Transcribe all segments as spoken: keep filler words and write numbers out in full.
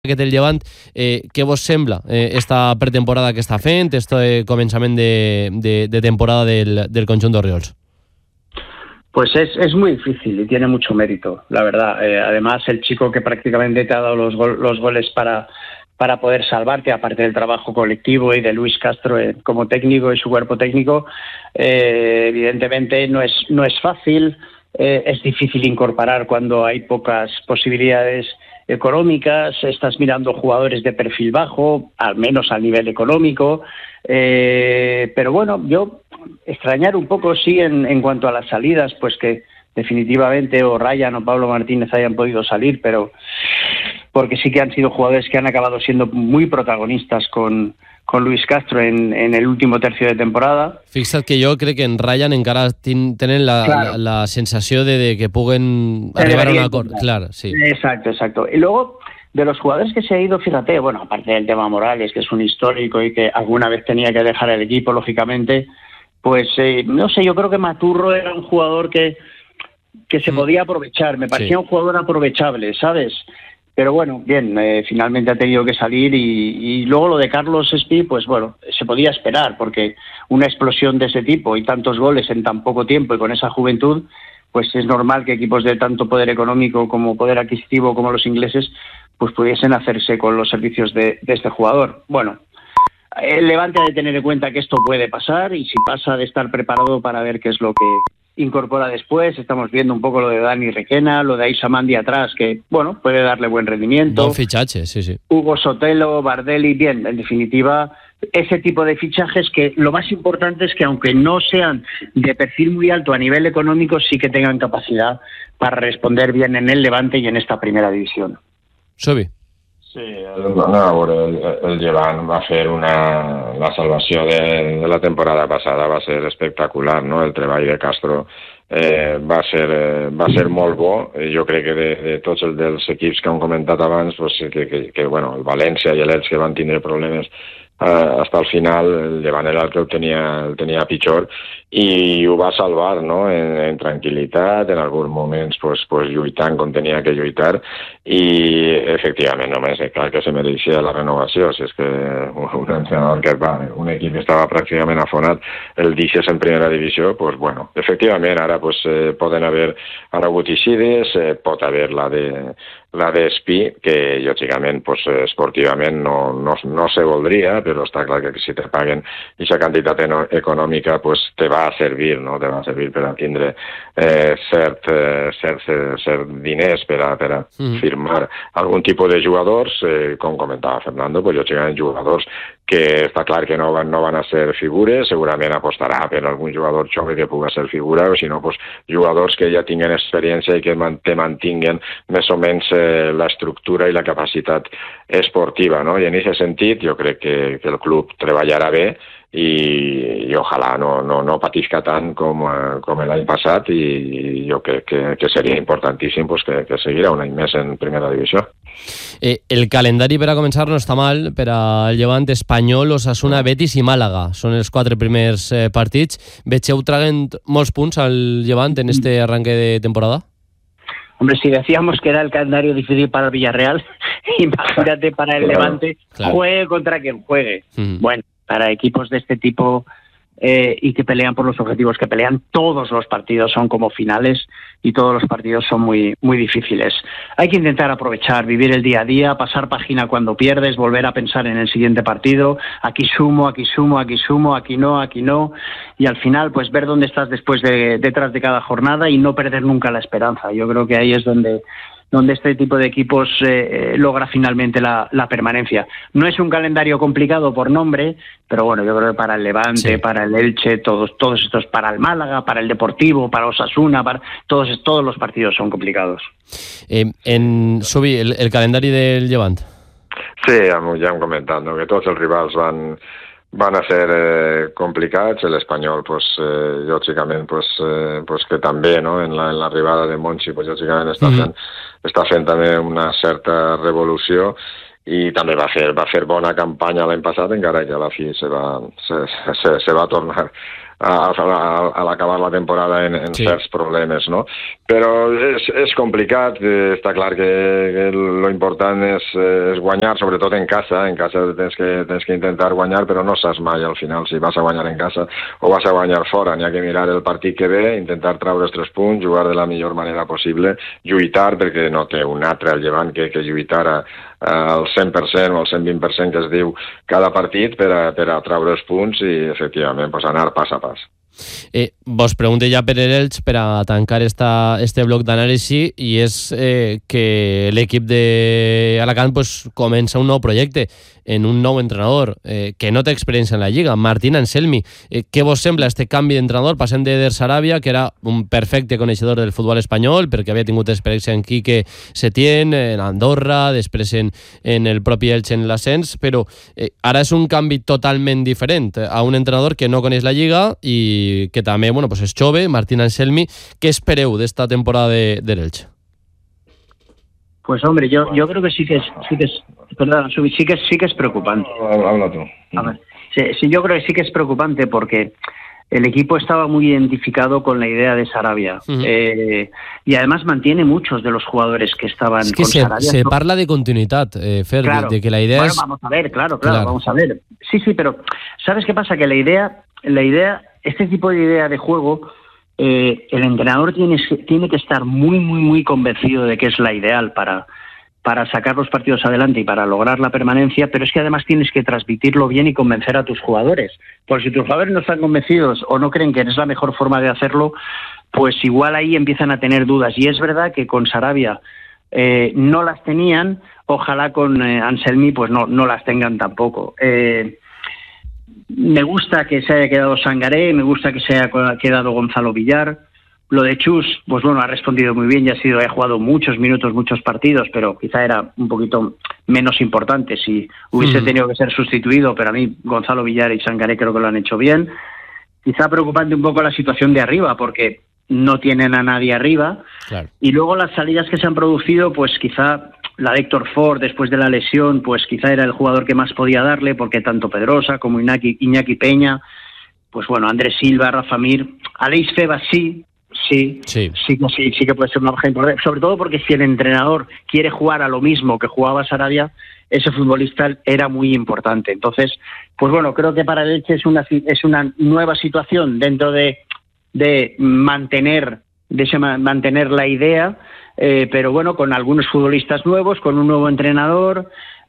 que té el Llevant, eh, què vos sembla eh, esta pretemporada que està fent, este començament de, de, de temporada del, del conjunt d'Orriols? Pues es, es muy difícil y tiene mucho mérito, la verdad. Eh, además, el chico que prácticamente te ha dado los, gol, los goles para, para poder salvarte, aparte del trabajo colectivo y de Luis Castro eh, como técnico y su cuerpo técnico, eh, evidentemente no es, no es fácil, eh, es difícil incorporar cuando hay pocas posibilidades económicas, estás mirando jugadores de perfil bajo, al menos a nivel económico, eh, pero bueno, yo extrañar un poco sí en, en cuanto a las salidas, pues que definitivamente o Ryan o Pablo Martínez hayan podido salir, pero porque sí que han sido jugadores que han acabado siendo muy protagonistas con, con Luis Castro en, en el último tercio de temporada. Fixa't que jo crec que en Ryan encara tin, tenen la, claro. la, la sensació de, de que puguen Se arribar a un acord. Claro, sí. Exacto, exacto. Y luego, de los jugadores que se ha ido, fíjate, bueno, aparte del tema Morales, que es un histórico y que alguna vez tenía que dejar el equipo, lógicamente, pues eh, no sé, yo creo que Maturro era un jugador que, que se mm. podía aprovechar, me parecía sí. un jugador aprovechable, ¿sabes? Pero bueno, bien, eh, finalmente ha tenido que salir y, y luego lo de Carlos Espí, pues bueno, se podía esperar porque una explosión de ese tipo y tantos goles en tan poco tiempo y con esa juventud, pues es normal que equipos de tanto poder económico como poder adquisitivo como los ingleses, pues pudiesen hacerse con los servicios de, de este jugador. Bueno, el Levante ha de tener en cuenta que esto puede pasar y si pasa de estar preparado para ver qué es lo que incorpora después. Estamos viendo un poco lo de Dani Requena, lo de Aisha Mandi atrás, que bueno, puede darle buen rendimiento. Buen fichaje, sí, sí. Hugo Sotelo, Bardelli, bien, en definitiva, ese tipo de fichajes que lo más importante es que aunque no sean de perfil muy alto a nivel económico, sí que tengan capacidad para responder bien en el Levante y en esta primera división. Sobi. Sí, el, no, el, el Llevant va fer una... La salvació de, de la temporada passada va ser espectacular, no? El treball de Castro eh, va, ser, eh, va ser molt bo. Jo crec que de, de tots els dels equips que han comentat abans, pues, que, que, que bueno, el València i l'Elx que van tindre problemes eh, hasta el final, el Llevant era el que el tenia, el tenia pitjor i ho va salvar, no? En, en tranquil·litat, en alguns moments pues, pues, lluitant com tenia que lluitar i efectivament només és clar que se mereixia la renovació, si és que un entrenador que va, un equip que estava pràcticament afonat el deixes en primera divisió, pues bueno, efectivament ara pues, eh, poden haver hagut eixides, eh, pot haver la de la d'Espí, que lògicament pues, esportivament no, no, no se voldria, però està clar que si te paguen aquesta quantitat econòmica pues, te va a servir, no? Te va a servir per a tindre eh, cert, eh, cert, cert diners per a, per a mm. firmar algun tipus de jugadors, eh, com comentava Fernando, pues, lògicament jugadors que està clar que no van, no van a ser figures, segurament apostarà per algun jugador jove que pugui ser figura, o si no, pues, jugadors que ja tinguen experiència i que te mantinguen més o menys eh, l'estructura i la capacitat esportiva, no? I en aquest sentit jo crec que, que el club treballarà bé i, i ojalà no, no, no patisca tant com, com l'any passat i, i jo crec que, que seria importantíssim pues, que, que seguirà un any més en primera divisió. Eh, el calendari per a començar no està mal per al Llevant, Espanyol, Osasuna, Betis i Màlaga. Són els quatre primers eh, partits. Vegeu traguent molts punts al Llevant en este arranque de temporada? Hombre, si decíamos que era el calendario difícil para el Villarreal, imagínate para el Levante, claro. Juegue contra quien juegue. Mm. Bueno, para equipos de este tipo eh, y que pelean por los objetivos que pelean, todos los partidos son como finales y todos los partidos son muy, muy difíciles. Hay que intentar aprovechar, vivir el día a día, pasar página cuando pierdes, volver a pensar en el siguiente partido, aquí sumo, aquí sumo, aquí sumo, aquí no, aquí no, y al final pues ver dónde estás después de, detrás de cada jornada y no perder nunca la esperanza. Yo creo que ahí es donde... donde este tipo de equipos eh, logra finalmente la, la permanencia. No es un calendario complicado por nombre, pero bueno, yo creo que para el Levante, sí. para el Elche, todos, todos estos, para el Málaga, para el Deportivo, para Osasuna, para todos, todos los partidos son complicados. Eh, en Sobi, el, el calendari del Llevant. Sí, ja, ja hem comentat, no? Que tots els rivals van... van a ser eh, complicats, l'Espanyol, pues, eh, lògicament, pues, eh, pues que també, no? en l'arribada la, de Monchi, pues, lògicament està fent, mm-hmm. està fent també una certa revolució i també va fer, va fer bona campanya l'any passat, encara que a la fi se va, se, se, se va tornar a, a, a l'acabar la temporada en, en sí. certs problemes, no? Però és, és complicat, eh, està clar que, que lo important és, és guanyar, sobretot en casa, en casa tens que, tens que intentar guanyar, però no saps mai al final si vas a guanyar en casa o vas a guanyar fora, n'hi ha que mirar el partit que ve, intentar treure els tres punts, jugar de la millor manera possible, lluitar, perquè no té un altre al Llevant que, que lluitar a, a, al cent per cent o al cent vint per cent que es diu cada partit per a, per a treure els punts i efectivament pues, anar pas a pas. Eh, vos pregunte ja per Elx per a tancar esta, este bloc d'anàlisi i és eh, que l'equip d'Alacant pues, comença un nou projecte en un nou entrenador eh, que no té experiència en la Lliga, Martín Anselmi. Eh, què vos sembla este canvi d'entrenador? Passem d'Eder Sarabia, que era un perfecte coneixedor del futbol espanyol perquè havia tingut experiència en Quique Setién, en Andorra, després en, en el propi Elx en l'ascens, però eh, ara és un canvi totalment diferent a un entrenador que no coneix la Lliga i que també bueno, pues és jove, Martín Anselmi. Què espereu d'esta temporada de, de l'Elx? Pues hombre, yo yo creo que sí que es, sí que es, perdón, sí que es, sí que es preocupante. Habla tú. A ver, sí, sí, yo creo que sí que es preocupante porque el equipo estaba muy identificado con la idea de Sarabia uh-huh. eh, y además mantiene muchos de los jugadores que estaban es que con se, Sarabia. Se parla de continuidad, eh, Fer, claro. de, de que la idea bueno, es... vamos a ver, claro, claro, claro, vamos a ver. Sí, sí, pero ¿sabes qué pasa? Que la idea, la idea, este tipo de idea de juego, eh, el entrenador tiene, tiene que estar muy, muy, muy convencido de que es la ideal para... para sacar los partidos adelante y para lograr la permanencia, pero es que además tienes que transmitirlo bien y convencer a tus jugadores. Porque si tus jugadores no están convencidos o no creen que es la mejor forma de hacerlo, pues igual ahí empiezan a tener dudas. Y es verdad que con Sarabia eh, no las tenían, ojalá con eh, Anselmi pues no, no las tengan tampoco. Eh, me gusta que se haya quedado Sangaré, me gusta que se haya quedado Gonzalo Villar. Lo de Chus, pues bueno, ha respondido muy bien, ya ha sido, ha jugado muchos minutos, muchos partidos, pero quizá era un poquito menos importante si hubiese mm. tenido que ser sustituido, pero a mí Gonzalo Villar y Sangaré creo que lo han hecho bien. Quizá preocupante un poco la situación de arriba, porque no tienen a nadie arriba. Claro. Y luego las salidas que se han producido, pues quizá la de Héctor Ford después de la lesión, pues quizá era el jugador que más podía darle, porque tanto Pedrosa como Iñaki, Iñaki Peña, pues bueno, Andrés Silva, Rafa Mir, Aleix Febas sí, Sí, sí, sí, sí, sí que puede ser una baja importante, sobre todo porque si el entrenador quiere jugar a lo mismo que jugaba Sarabia, ese futbolista era muy importante. Entonces, pues bueno, creo que para el Elche es una es una nueva situación dentro de de mantener de ese, mantener la idea, eh, pero bueno, con algunos futbolistas nuevos, con un nuevo entrenador,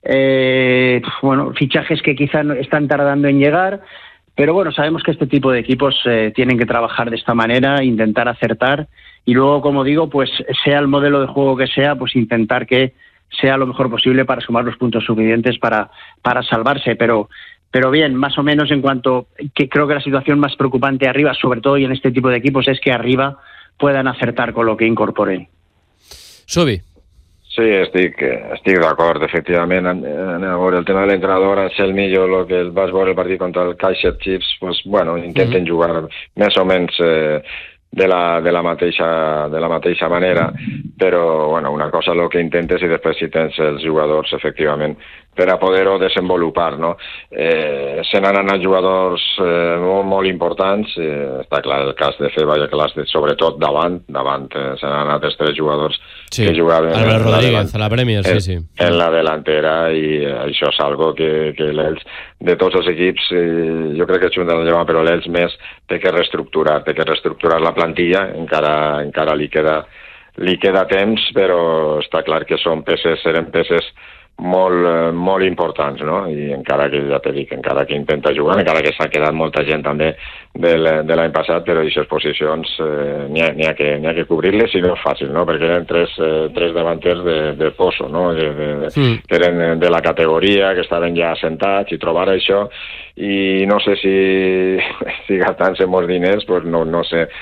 eh, bueno, fichajes que quizá están tardando en llegar. Pero bueno, sabemos que este tipo de equipos eh, tienen que trabajar de esta manera, intentar acertar y luego, como digo, pues sea el modelo de juego que sea, pues intentar que sea lo mejor posible para sumar los puntos suficientes para, para salvarse. Pero, pero bien, más o menos en cuanto que creo que la situación más preocupante arriba, sobre todo y en este tipo de equipos, es que arriba puedan acertar con lo que incorporen. Subi. Sí, estic, estic d'acord, efectivament. En, en, en el tema de l'entrenador, Anselmi, jo el que vas veure el partit contra el Kaiser Chiefs, pues, bueno, intenten mm-hmm. jugar més o menys eh, de, la, de, la mateixa, de la mateixa manera, però bueno, una cosa el que intentes i després si tens els jugadors, efectivament, per a poder-ho desenvolupar, no? Eh, se n'han anat jugadors eh, molt, molt importants, eh, està clar el cas de Feba i el cas de, sobretot davant, davant eh, se n'han anat els tres jugadors sí. que jugaven Álvaro Rodríguez, a la Premier, sí, sí. en la delantera i això és algo que, que l'Elx, de tots els equips, eh, jo crec que és un del Llevant, però l'Elx més té que reestructurar, té que reestructurar la plantilla, encara, encara li queda, li queda temps, però està clar que són peces, eren peces molt, molt importants, no? I encara que, ja t'he dit, encara que intenta jugar, encara que s'ha quedat molta gent també de l'any passat, però aquestes posicions eh, n'hi ha, n'hi ha, que, n'hi ha que cobrir-les i no és fàcil, no? Perquè eren tres, eh, tres davanters de, de poso, no? De, de, de, sí. Que eren de la categoria, que estaven ja assentats i trobar això, i no sé si, si gastant-se molts diners, pues no, no sé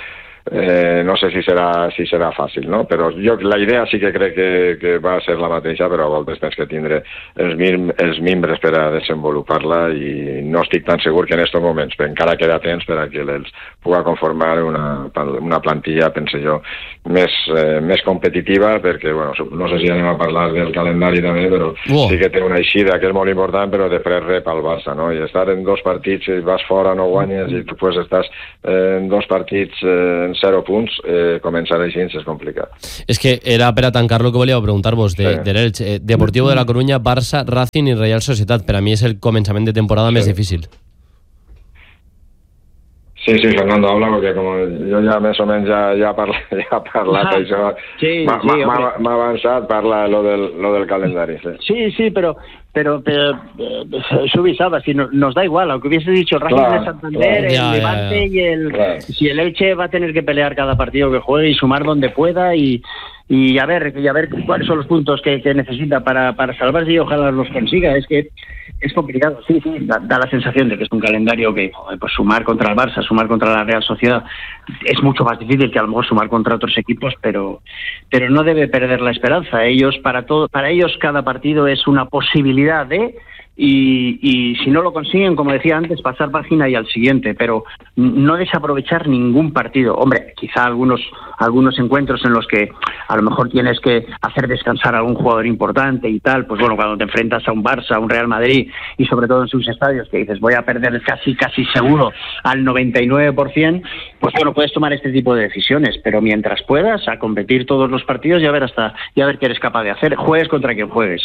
Eh, no sé si serà, si serà fàcil, no? Però jo la idea sí que crec que, que va ser la mateixa, però a voltes tens que tindre els, mim, els membres per a desenvolupar-la i no estic tan segur que en aquests moments, però encara queda temps per a que els puga conformar una, una plantilla, penso jo, més, eh, més competitiva, perquè, bueno, no sé si anem a parlar del calendari també, però oh. sí que té una eixida que és molt important, però després rep al Barça, no? I estar en dos partits, i vas fora, no guanyes, i després estàs en dos partits eh, en zero punts, eh, començar així és complicat. És que era per a tancar lo que volíeu preguntar-vos de, sí. de l'Elx, eh, Deportivo de la Coruña, Barça, Racing i Real Societat. Per a mi és el començament de temporada sí. més difícil. Sí, sí, Fernando, habla, porque como yo ya más o menos ya, ya, parla, ya he parlat, ah, això sí, m'ha sí, okay. avançat, parla lo del, lo del calendari. Sí, sí, sí pero, pero, pero eh, Subi, sabes, si no, nos da igual, aunque hubiese dicho Racing claro, de Santander, claro. el ya, Levante ya, ya. y el... Claro. Si el Elche va a tener que pelear cada partido que juegue y sumar donde pueda y... y a ver y a ver cuáles son los puntos que, que necesita para, para salvarse y ojalá los consiga. Es que es complicado, sí, sí, da, da la sensación de que es un calendario que pues sumar contra el Barça, sumar contra la Real Sociedad es mucho más difícil que a lo mejor sumar contra otros equipos, pero pero no debe perder la esperanza. Ellos para todo, para ellos cada partido es una posibilidad de Y, y si no lo consiguen, como decía antes, pasar página y al siguiente, pero no desaprovechar ningún partido. Hombre, quizá algunos algunos encuentros en los que a lo mejor tienes que hacer descansar a algún jugador importante y tal, pues bueno, cuando te enfrentas a un Barça, a un Real Madrid y sobre todo en sus estadios, que dices voy a perder casi casi seguro al noventa y nueve por ciento, pues bueno, puedes tomar este tipo de decisiones, pero mientras puedas, a competir todos los partidos y a ver hasta y a ver qué eres capaz de hacer, juegues contra quien juegues.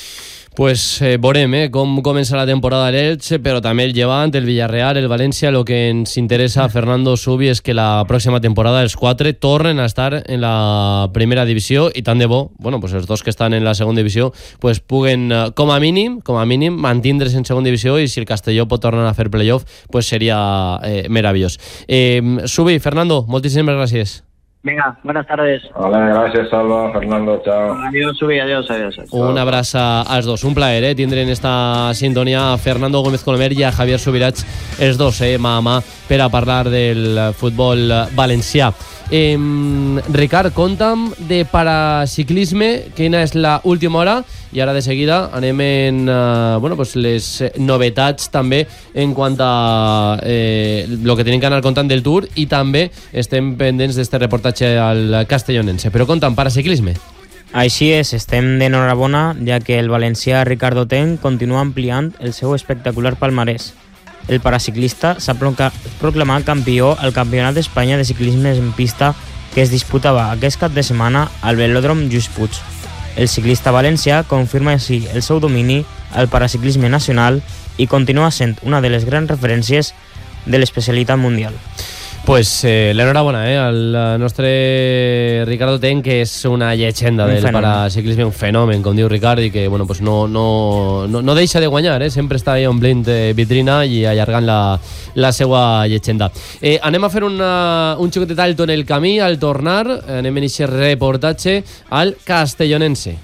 Pues eh, veurem eh, com comença la temporada l'Elche, però també el Llevant, el Villarreal, el València. Lo que ens interessa, Fernando Subi, és que la pròxima temporada els quatre tornen a estar en la primera divisió i tant de bo, bueno, pues els dos que estan en la segona divisió pues puguen, com a mínim, com a mínim mantindre's en segona divisió, i si el Castelló pot tornar a fer playoff, pues seria eh, meravellós. Eh, Subi, Fernando, moltíssimes gràcies. Venga, buenas tardes. Hola, gracias, Salva, Fernando, chao. Adiós, Subi, adiós, adiós. adiós. Un abrazo als dos. Un plaer, eh, tindre en esta sintonia a Fernando Gómez Colomer i a Javier Subirats, els dos, eh, mà a mà, per a parlar del futbol valencià. Eh, Ricard, conta'm de paraciclisme, quina és la última hora, i ara de seguida anem en uh, bueno, pues les novetats també en quant a eh, lo que tenim que anar contant del Tour, i també estem pendents d'este reportatge al castellonense. Però conta'm, paraciclisme. Així és, estem d'enhorabona, ja que el valencià Ricardo Ten continua ampliant el seu espectacular palmarès. El paraciclista s'ha proclamat campió al Campionat d'Espanya de ciclisme en pista que es disputava aquest cap de setmana al velòdrom Lluís Puig. El ciclista valencià confirma així el seu domini al paraciclisme nacional i continua sent una de les grans referències de l'especialitat mundial. Pues eh, l'enhorabona eh, al nostre Ricardo Ten, que és una llegenda del paraciclisme, un fenomen, com diu Ricard, i que bueno, pues no, no, no, no deixa de guanyar, eh? Sempre està ahí omplint eh, vitrina i allargant la, la seva llegenda. Eh, anem a fer una, un xuquet de talto en el camí. Al tornar anem a iniciar reportatge al castellonense.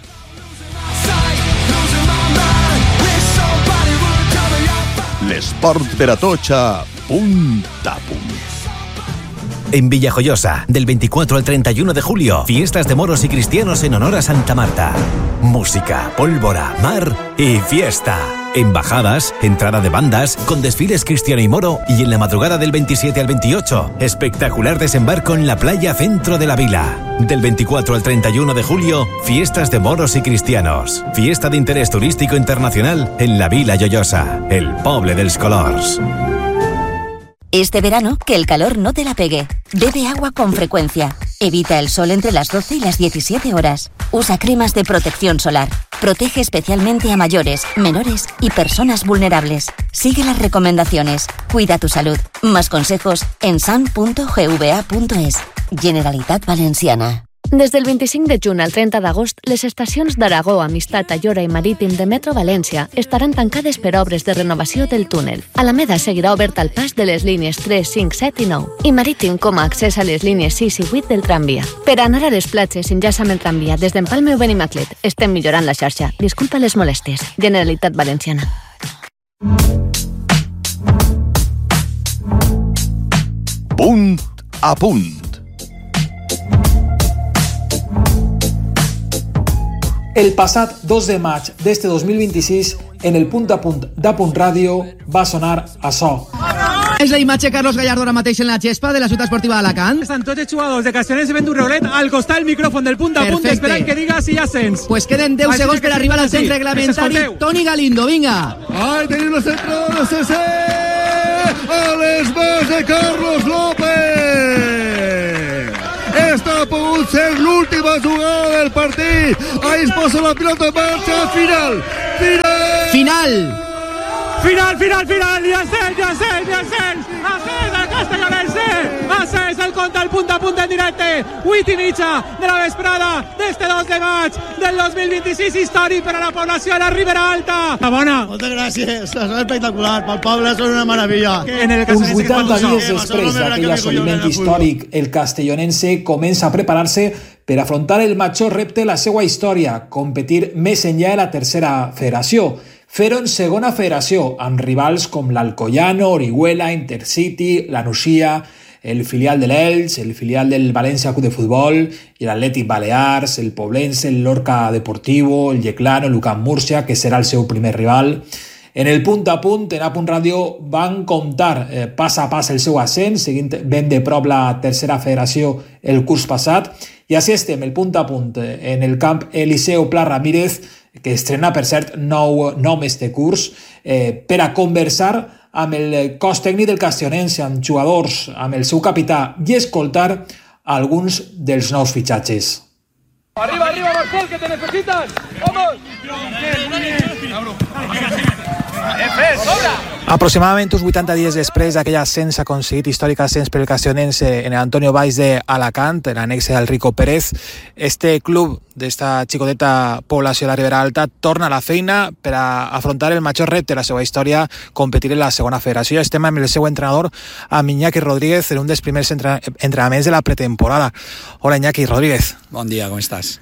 L'esport per a tots a punt a punt. En Villajoyosa, del veinticuatro al treinta y uno de julio, fiestas de moros y cristianos en honor a Santa Marta. Música, pólvora, mar y fiesta. Embajadas, entrada de bandas, con desfiles cristiano y moro, y en la madrugada del veintisiete al veintiocho, espectacular desembarco en la playa centro de la vila. Del veinticuatro al treinta y uno de julio, fiestas de moros y cristianos. Fiesta de interés turístico internacional en la Vila Lloyosa, el poble dels colors. Este verano, que el calor no te la pegue. Bebe agua con frecuencia. Evita el sol entre las doce y las diecisiete horas. Usa cremas de protección solar. Protege especialmente a mayores, menores y personas vulnerables. Sigue las recomendaciones. Cuida tu salud. Más consejos en san punto gva punto es. Generalitat Valenciana. Des del vint-i-cinc de juny al trenta d'agost, les estacions d'Aragó, Amistat, Ayora i Marítim de Metro València estaran tancades per obres de renovació del túnel. Alameda seguirà obert al pas de les línies tres, cinc, set i nou, i Marítim com a accés a les línies sis i vuit del tramvia. Per anar a les platges, enllaça amb el tramvia des d'Empalme o Benimaclet. Estem millorant la xarxa. Disculpa les molèsties. Generalitat Valenciana. Punt a punt. El passat dos de maig d'este dos mil vint-i-sis, en el punt a punt d'Apunt Ràdio, va sonar açò. És la imatge Carlos Gallardo ara mateix en la gespa de la ciutat esportiva d'Alacant. Estan tots els jugadors de Castellonense fent un reulet al costat del micròfon del punt a punt esperant que diga si hi ha ascens. Pues queden deu segons per arribar al centre reglamentari. Toni Galindo, vinga. Ahí tenim el centre de C C a les mans de Carlos López. Esta ha pogut ser l'última jugada del partit. Ahí es posa la pilota en marxa. Final. Final. Final. Final, final, final. I ascens, i ascens, i ascens. Ascens al Castellonense. Ascens el compte al punt a punt en directe. Vuit i mitja de la vesprada d'este dos de maig del dos mil vint-i-sis, històric per a la població de la Ribera Alta. La bona. Moltes gràcies. Són espectacular. Pel poble són una meravella. Uns vuitanta dies després d'aquell assoliment històric, el castellonense comença a preparar-se per afrontar el major repte de la seva història, competir més enllà de la tercera federació. Fer-ho en segona federació, amb rivals com l'Alcoyano, Orihuela, Intercity, la Nucía, el filial de l'Elx, el filial del València Club de Futbol, i l'Atlètic Balears, el Poblense, el Lorca Deportivo, el Yeclano, l'Ucam Múrcia, que serà el seu primer rival. En el punt a punt, en Apunt Ràdio, van comptar eh, pas a pas el seu ascens, seguint ben de prop la tercera federació el curs passat, i així estem, el punt a punt, en el camp Eliseu Pla Ramírez, que estrena, per cert, nou nom este curs, eh, per a conversar amb el cos tècnic del Castellonense, amb jugadors, amb el seu capità, i escoltar alguns dels nous fitxatges. Arriba, arriba, Marcel, que te necesitan. Vamos. Aproximadament uns vuitanta dies després d'aquell ascens aconseguit, històric ascens per el Castellonense en l'Antonio Valls d'Alacant, en l'annexe del Rico Pérez, este club d'esta xicoteta població de la Ribera Alta torna a la feina per a afrontar el major repte de la seva història, competir en la segona federació. Estem amb el seu entrenador, amb Iñaki Rodríguez, en un dels primers entre... entrenaments de la pretemporada. Hola, Iñaki Rodríguez. Bon dia, com estàs?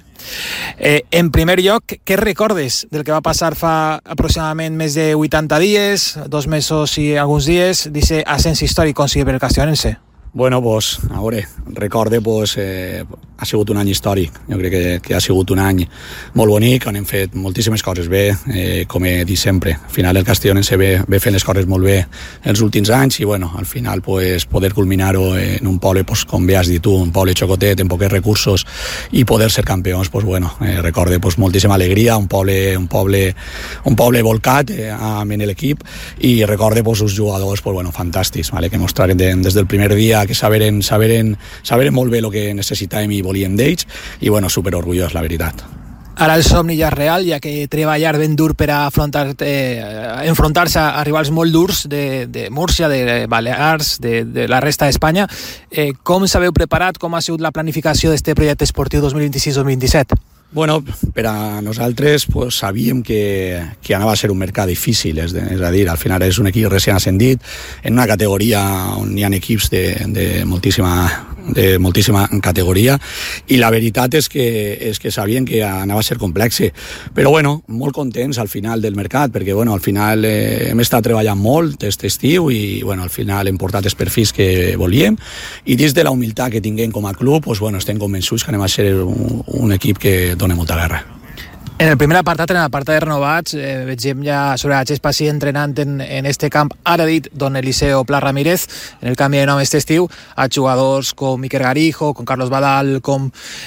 Eh, en primer lloc, què recordes del que va passar fa aproximadament més de vuitanta dies, dos mesos i alguns dies, d'aquest ascens històric aconseguit per el Castellonense? Bueno, pues, a veure, recorde, pues, eh, ha sigut un any històric. Jo crec que, que ha sigut un any molt bonic, on hem fet moltíssimes coses bé, eh, com he dit sempre. Al final el Castellonense ve, ve fent les coses molt bé els últims anys i, bueno, al final, pues, poder culminar-ho en un poble, pues, com bé has dit tu, un poble xocotet, amb pocs recursos, i poder ser campions, pues, bueno, eh, recorde, pues, moltíssima alegria, un poble, un poble, un poble volcat eh, amb l'equip, i recorde, pues, uns jugadors, pues, bueno, fantàstics, vale? Que mostraren de, des del primer dia que saberen, saberen, saberen molt bé el que necessitàvem i volíem d'ells, i bueno, super orgullós, la veritat. Ara el somni ja és real, ja que treballar ben dur per a afrontar, eh, enfrontar-se a rivals molt durs de, de Múrcia, de Balears, de, de la resta d'Espanya. Eh, com s'haveu preparat? Com ha sigut la planificació d'aquest projecte esportiu dos mil vint-i-sis dos mil vint-i-set? Bueno, per a nosaltres pues, sabíem que, que anava a ser un mercat difícil, és, de, és a dir, al final és un equip recent ascendit, en una categoria on hi ha equips de, de, moltíssima, de moltíssima categoria, i la veritat és que, és que sabíem que anava a ser complexe. Però bueno, molt contents al final del mercat, perquè bueno, al final eh, hem estat treballant molt aquest estiu i bueno, al final hem portat els perfils que volíem, i dins de la humilitat que tinguem com a club, pues, bueno, estem convençuts que anem a ser un, un equip que dona molta guerra. En el primer apartat, en l'apartat de renovats, eh, vegem ja sobre la gespa sí, entrenant en, en este camp, ara dit Don Eliseo Pla Ramírez, en el canvi de nom este estiu, a jugadors com Iker Garijo, com Carlos Badal, com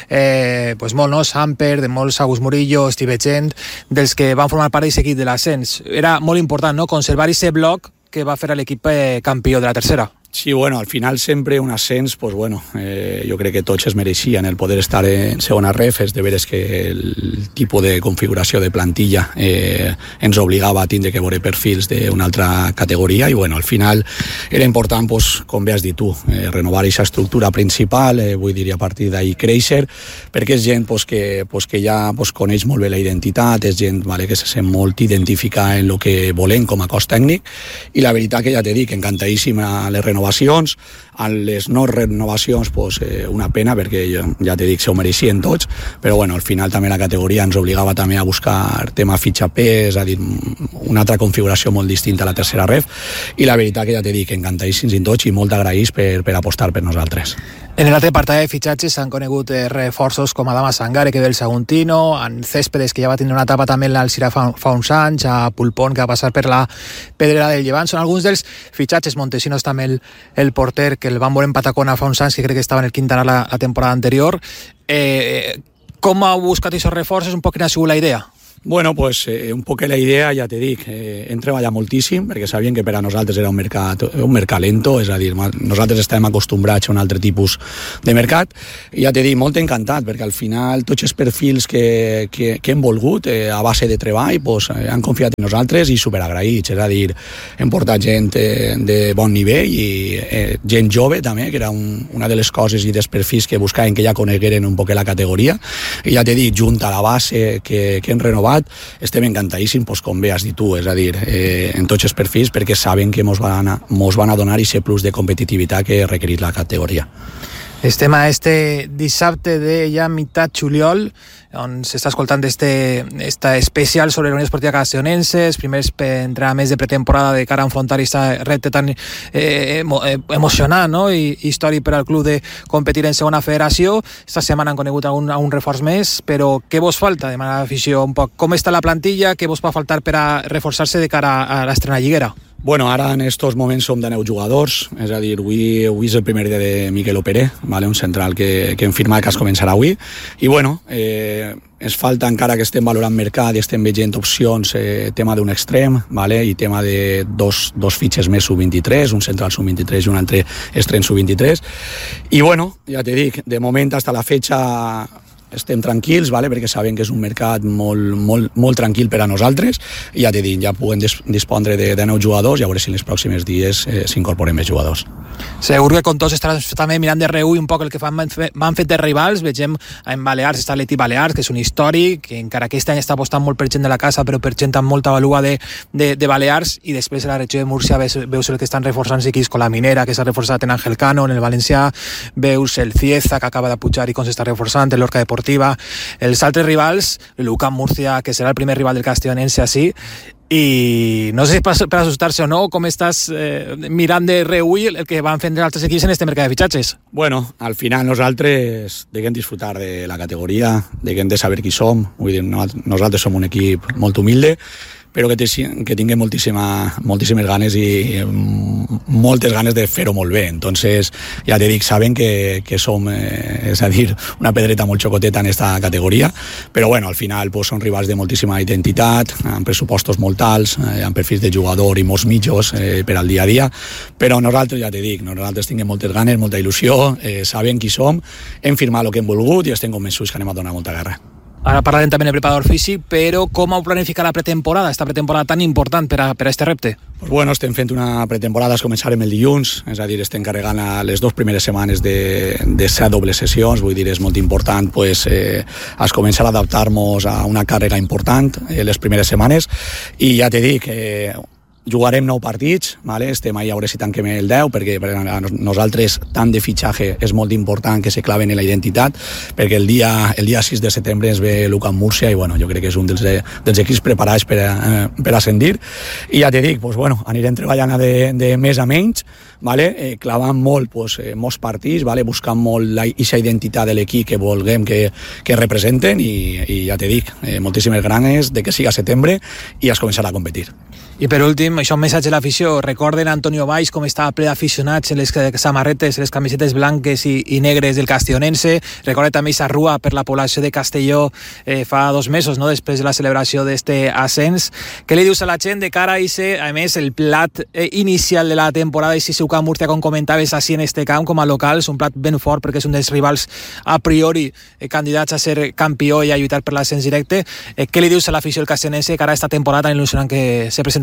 eh, pues molt, no? Samper, de molts Agus Murillo, Steve Gent, dels que van formar part d'aquest equip de l'ascens. Era molt important, no?, conservar aquest bloc que va fer a l'equip eh, campió de la tercera. Sí, bueno, al final sempre un ascens, pues bueno, eh, jo crec que tots es mereixien el poder estar en segona ref, és de veres que el tipus de configuració de plantilla eh, ens obligava a tindre que veure perfils d'una altra categoria, i bueno, al final era important, pues, com bé has dit tu, eh, renovar aquesta estructura principal, eh, vull dir, a partir d'ahir créixer, perquè és gent pues, que, pues, que ja pues, coneix molt bé la identitat, és gent vale, que se sent molt identificada en el que volem com a cos tècnic, i la veritat que ja t'he dit, encantadíssima les renovacions renovacions. En les no renovacions, pues, eh, una pena, perquè ja, ja te dic, se ho mereixien tots, però bueno, al final també la categoria ens obligava també a buscar tema fitxa pes, és a dir, una altra configuració molt distinta a la tercera ref, i la veritat que ja te dic, encantadíssims i tots, i molt agraïts per, per apostar per nosaltres. En l'altre apartat de fitxatges s'han conegut eh, reforços com Adama Sangare, que ve el Saguntino, en Céspedes, que ja va tindre una etapa també en l'Alcira fa, fa uns anys, a Pulpón, que va passar per la Pedrera del Llevant. Són alguns dels fitxatges. Montesinos també el, el porter, que el van veure en Patacona fa uns anys, que crec que estava en el Quintana la, la temporada anterior. Eh, com ha buscat aquests reforços? Un poc quina ha sigut la idea? Bueno, pues eh, un poc la idea, ja te dic, eh, hem treballat moltíssim, perquè sabien que per a nosaltres era un mercat, un mercat lento, és a dir, nosaltres estem acostumbrats a un altre tipus de mercat, i ja te dic, molt encantat, perquè al final tots els perfils que, que, que hem volgut eh, a base de treball, pues, eh, han confiat en nosaltres i superagraïts, és a dir, hem portat gent eh, de bon nivell i eh, gent jove també, que era un, una de les coses i dels perfils que buscaven que ja conegueren un poc la categoria, i ja te dic, junt a la base que, que hem renovat, estem encantadíssims, pues, com bé has dit tu, és a dir, eh, en tots els perfils, perquè saben que mos van a, mos van a donar aquest plus de competitivitat que requereix la categoria. Estem a este dissabte de ja meitat juliol, on s'està escoltant este, esta especial sobre la Unió Esportiva Castellonense, els primers entrenaments de pretemporada de cara a enfrontar aquest repte tan eh, emocionant, no? I històric per al club de competir en segona federació. Esta setmana han conegut un, un reforç més, però què vos falta? Demana l'afició un poc. Com està la plantilla? Què vos va faltar per a reforçar-se de cara a l'estrena lliguera? Bueno, ara en estos moments som de nou jugadors, és a dir, avui, avui és el primer dia de Miquel Operé, vale? Un central que, que hem firmat que es començarà avui, i bueno, eh, ens falta encara que estem valorant mercat i estem veient opcions, eh, tema d'un extrem, vale? I tema de dos, dos fitxes més sub vint-i-tres, un central sub vint-i-tres i un altre extrem sub vint-i-tres, i bueno, ja te dic, de moment hasta la fecha estem tranquils, vale? Perquè sabem que és un mercat molt, molt, molt tranquil per a nosaltres, i ja t'he dit, ja puguem dispondre de, de nou jugadors, i a veure si en els pròxims dies eh, s'incorporen més jugadors. Segur que com tots estaràs també mirant de reull un poc el que fan, van fet de rivals. Vegem en Balears, està l'Eti Balears, que és un històric, que encara aquest any està apostant molt per gent de la casa, però per gent amb molta valua de, de, de Balears, i després a la regió de Múrcia veus, veus el que estan reforçant-se aquí con la Minera, que s'ha reforçat en Ángel Cano, en el Valencià, veus el Cieza, que acaba de pujar i com s'està reforçant, el Lorca Deportiva, els altres rivals, l'Ucam Múrcia, que serà el primer rival del Castellonense així. I no sé si per assustar-se o no, com estàs eh, mirant de reull el que van fent els altres equips en este mercat de fitxatges? Bueno, al final nosaltres deguem disfrutar de la categoria, deguem de saber qui som. Vull dir, nosaltres som un equip molt humilde, però que, que tinguem moltíssima, moltíssimes ganes i moltes ganes de fer-ho molt bé. Entonces, ja te dic, saben que, que som, eh, és a dir, una pedreta molt xocoteta en esta categoria, però bueno, al final pues, són rivals de moltíssima identitat, amb pressupostos molt alts, eh, amb perfils de jugador i molts mitjos eh, per al dia a dia, però nosaltres, ja te dic, nosaltres tinguem moltes ganes, molta il·lusió, eh, saben qui som, hem firmat el que hem volgut i estem convençuts que anem a donar molta guerra. Ara parlarem també del preparador físic, però com heu planificat la pretemporada, esta pretemporada tan important per a, per a este repte? Pues bueno, estem fent una pretemporada, es començarem el dilluns, és a dir, estem carregant a les dues primeres setmanes de, de set dobles sessions, vull dir, és molt important pues, eh, es començar a adaptar-nos a una càrrega important eh, les primeres setmanes, i ja te dic, eh, jugarem nou partits, vale? Estem ahí a veure si tanquem el deu, perquè per a nosaltres tant de fitxatge és molt important que se claven en la identitat, perquè el dia, el dia sis de setembre es ve l'Ucam Múrcia i bueno, jo crec que és un dels, dels equips preparats per, a, per ascendir, i ja te dic, pues, bueno, anirem treballant de, de més a menys, vale? eh, clavant molt pues, eh, molts partits, vale? Buscant molt aquesta identitat de l'equip que vulguem que, que representen, i, i ja te dic, eh, moltíssimes ganes de que siga setembre i es començarà a competir. I per últim, això un missatge a l'afició. Recorden Antonio Valls com estava ple d'aficionats en les samarretes, en les camisetes blanques i, i negres del Castellonense. Recorden també aquesta rua per la població de Castelló eh, fa dos mesos, no? Després de la celebració d'este ascens. Què li dius a la gent de cara a ese, a més, el plat eh, inicial de la temporada, i si Ucam Múrcia, com comentaves, així en este camp com a local, és un plat ben fort perquè és un dels rivals a priori eh, candidats a ser campió i a lluitar per l'ascens directe. Eh, què li dius a l'afició del Castellonense cara a esta temporada tan il·lusionant que se presenta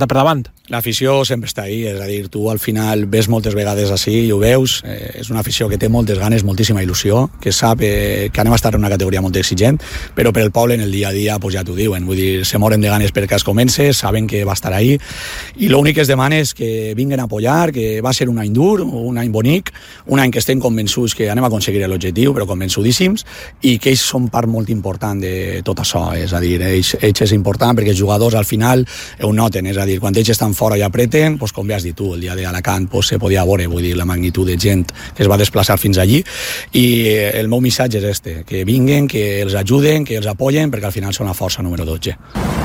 presentat per davant. L'afició sempre està ahí, és a dir, tu al final ves moltes vegades així i ho veus, eh, és una afició que té moltes ganes, moltíssima il·lusió, que sap eh, que anem a estar en una categoria molt exigent, però per el poble en el dia a dia pues ja t'ho diuen, vull dir, se moren de ganes perquè es comence, saben que va estar ahí, i l'únic que es demana és que vinguen a apoyar, que va ser un any dur, un any bonic, un any que estem convençuts que anem a aconseguir l'objectiu, però convençudíssims, i que ells són part molt important de tot això, és a dir, ells, ells és important perquè els jugadors al final ho noten, és a dir, quan ells estan fora i apreten, pues, com ja has dit tu, el dia d'Alacant pues, se podia veure, vull dir, la magnitud de gent que es va desplaçar fins allí, i el meu missatge és este, que vinguen, que els ajuden, que els apoyen, perquè al final són la força número dotze.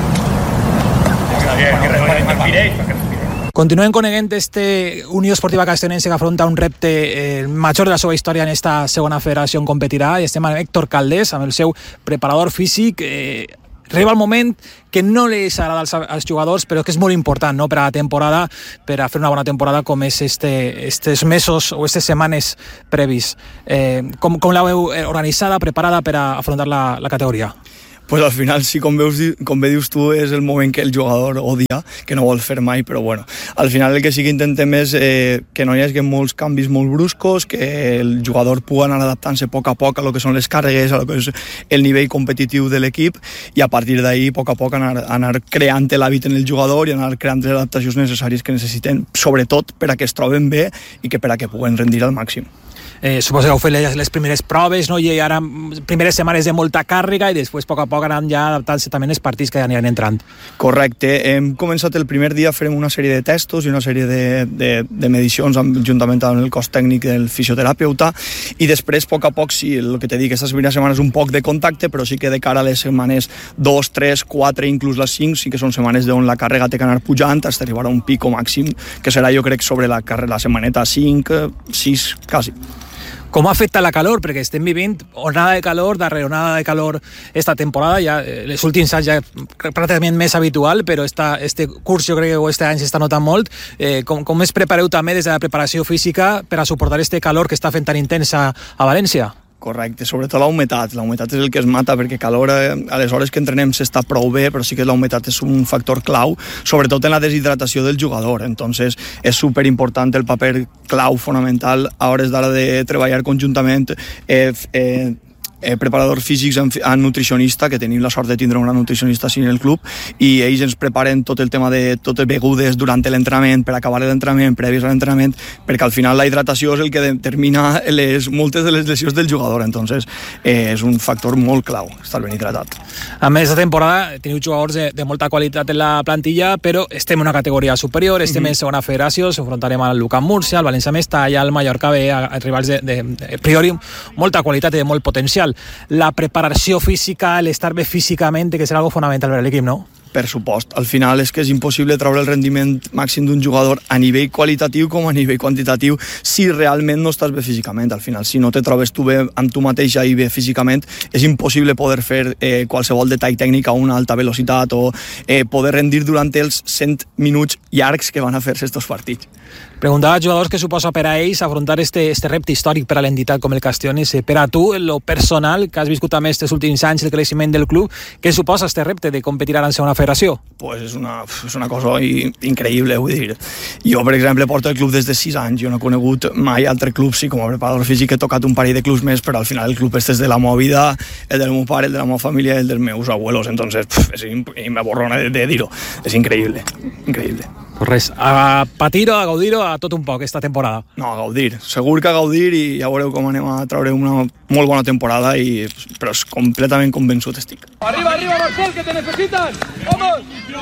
Continuem coneguent este Unió Esportiva Castellonense que afronta un repte eh, major de la seva història en esta segona federació on competirà, i estem amb Héctor Caldés, amb el seu preparador físic. Eh, arriba el moment que no li agrada als, als jugadors, però que és molt important, no?, per a la temporada, per a fer una bona temporada com és este, estes mesos o aquestes setmanes previs. Eh, com, com l'heu organitzada, preparada per a afrontar la, la categoria? Pues al final, sí, com, veus, com bé dius tu, és el moment que el jugador odia, que no vol fer mai, però bueno, al final el que sí que intentem és eh, que no hi hagi molts canvis molt bruscos, que el jugador pugui anar adaptant-se a poc a poc a lo que són les càrregues, a lo que és el nivell competitiu de l'equip, i a partir d'ahí, a poc a poc, anar, anar creant l'hàbit en el jugador i anar creant les adaptacions necessàries que necessiten, sobretot per a que es troben bé i que per a que puguen rendir al màxim. Eh, suposo que heu fet les, les primeres proves, no? I ara primeres setmanes de molta càrrega i després a poc a poc anant ja adaptant-se també els partits que ja aniran entrant. Correcte, hem començat el primer dia, farem una sèrie de testos i una sèrie de, de, de medicions amb, juntament amb el cos tècnic del fisioterapeuta, i després a poc a poc, sí, el que t'he dit, aquestes primeres setmanes un poc de contacte, però sí que de cara a les setmanes dos, tres, quatre, inclús les cinc, sí que són setmanes on la càrrega té que anar pujant fins a arribar a un pico màxim, que serà, jo crec, sobre la, la setmaneta cinc, sis, quasi. Com afecta la calor? Perquè estem vivint onada de calor darrere onada de calor esta temporada, ja els últims anys ja pràcticament més habitual, però esta, este curs jo crec que este any s'està notant molt. Eh, com, com es prepareu també des de la preparació física per a suportar este calor que està fent tan intensa a València? Correcte, sobretot la humitat. La humitat és el que es mata, perquè calor a les hores que entrenem s'està prou bé, però sí que la humitat és un factor clau, sobretot en la deshidratació del jugador. Entonces és superimportant el paper clau fonamental a hores d'ara de treballar conjuntament eh, eh, Eh, preparadors físics amb, amb nutricionista, que tenim la sort de tindre una nutricionista així en el club, i ells ens preparen tot el tema de totes begudes durant l'entrenament, per acabar l'entrenament, previs a l'entrenament, perquè al final la hidratació és el que determina les, moltes de les lesions del jugador. Entonces eh, és un factor molt clau estar ben hidratat. A més, aquesta temporada teniu jugadors de, de molta qualitat en la plantilla, però estem en una categoria superior, estem mm-hmm. en segona federació, s'enfrontarem al Lucan Múrcia, al València Mestalla, al Mallorca B, a, a rivals de, de, de, de priori molta qualitat i de molt potencial. La preparació física, l'estar bé físicament, que serà algo fonamental per a l'equip, no? Per supost. Al final és que és impossible treure el rendiment màxim d'un jugador a nivell qualitatiu com a nivell quantitatiu si realment no estàs bé físicament. Al final, si no te trobes tu bé amb tu mateixa i bé físicament, és impossible poder fer eh, qualsevol detall tècnic a una alta velocitat o eh, poder rendir durant els cent minuts llargs que van a fer-se estos partits. Preguntava als jugadors què suposa per a ells afrontar este, este repte històric per a l'entitat com el Castellonense. Per a tu, en lo personal, que has viscut també aquests últims anys el creixement del club, què suposa este repte de competir ara en segona federació? Pues és una, és una cosa increïble, vull dir. Jo, per exemple, porto el club des de sis anys. Jo no he conegut mai altre club, sí, com a preparador físic he tocat un parell de clubs més, però al final el club este és de la meva vida, el del meu pare, el de la meva família i el dels meus abuelos. Entonces, pff, és, i me borrona de, de dir-ho. És increïble, increïble. Pues res, a patir-ho, a gaudir-ho, a tot un poc esta temporada. No, a gaudir, segur que a gaudir, i ja veureu com anem a treure una molt bona temporada, i, però és completament convençut estic. Arriba, arriba, Marcel, que te necesitan. Vamos.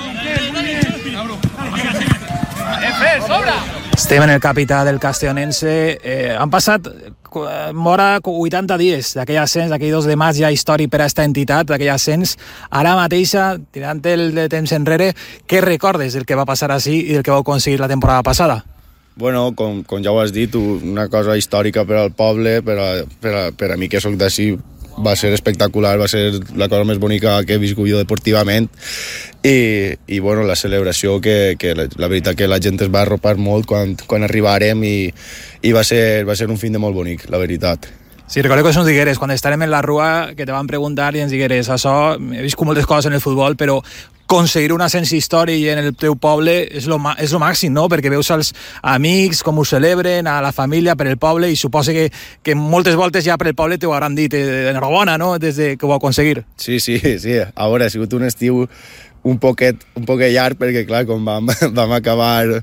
F, sobra. Estem en el capità del Castellonense. Eh, han passat mora vuitanta dies d'aquell ascens, d'aquell dos de maig ja històric per a aquesta entitat, d'aquell ascens. Ara mateixa, tirant el de temps enrere, què recordes del que va passar així i del que vau aconseguir la temporada passada? Bueno, com, com ja ho has dit, una cosa històrica per al poble, per a, per a, per a mi que soc d'ací, va ser espectacular, va ser la cosa més bonica que he viscut jo deportivament, i, i bueno, la celebració que, que la, la veritat que la gent es va arropar molt quan, quan arribarem, i, i va, ser, va ser un fin de molt bonic, la veritat. Sí, recordo que ens digueres, quan estarem en la rua, que te van preguntar i ens digueres, això, he viscut moltes coses en el futbol, però aconseguir un ascens històric en el teu poble és lo, és lo màxim, no? Perquè veus els amics, com ho celebren, a la família, per el poble, i suposo que, que moltes voltes ja per el poble t'ho hauran dit enhorabona, no?, des de que ho va aconseguir. Sí, sí, sí. A veure, ha sigut un estiu un poquet, un poquet llarg, perquè, clar, com vam, vam acabar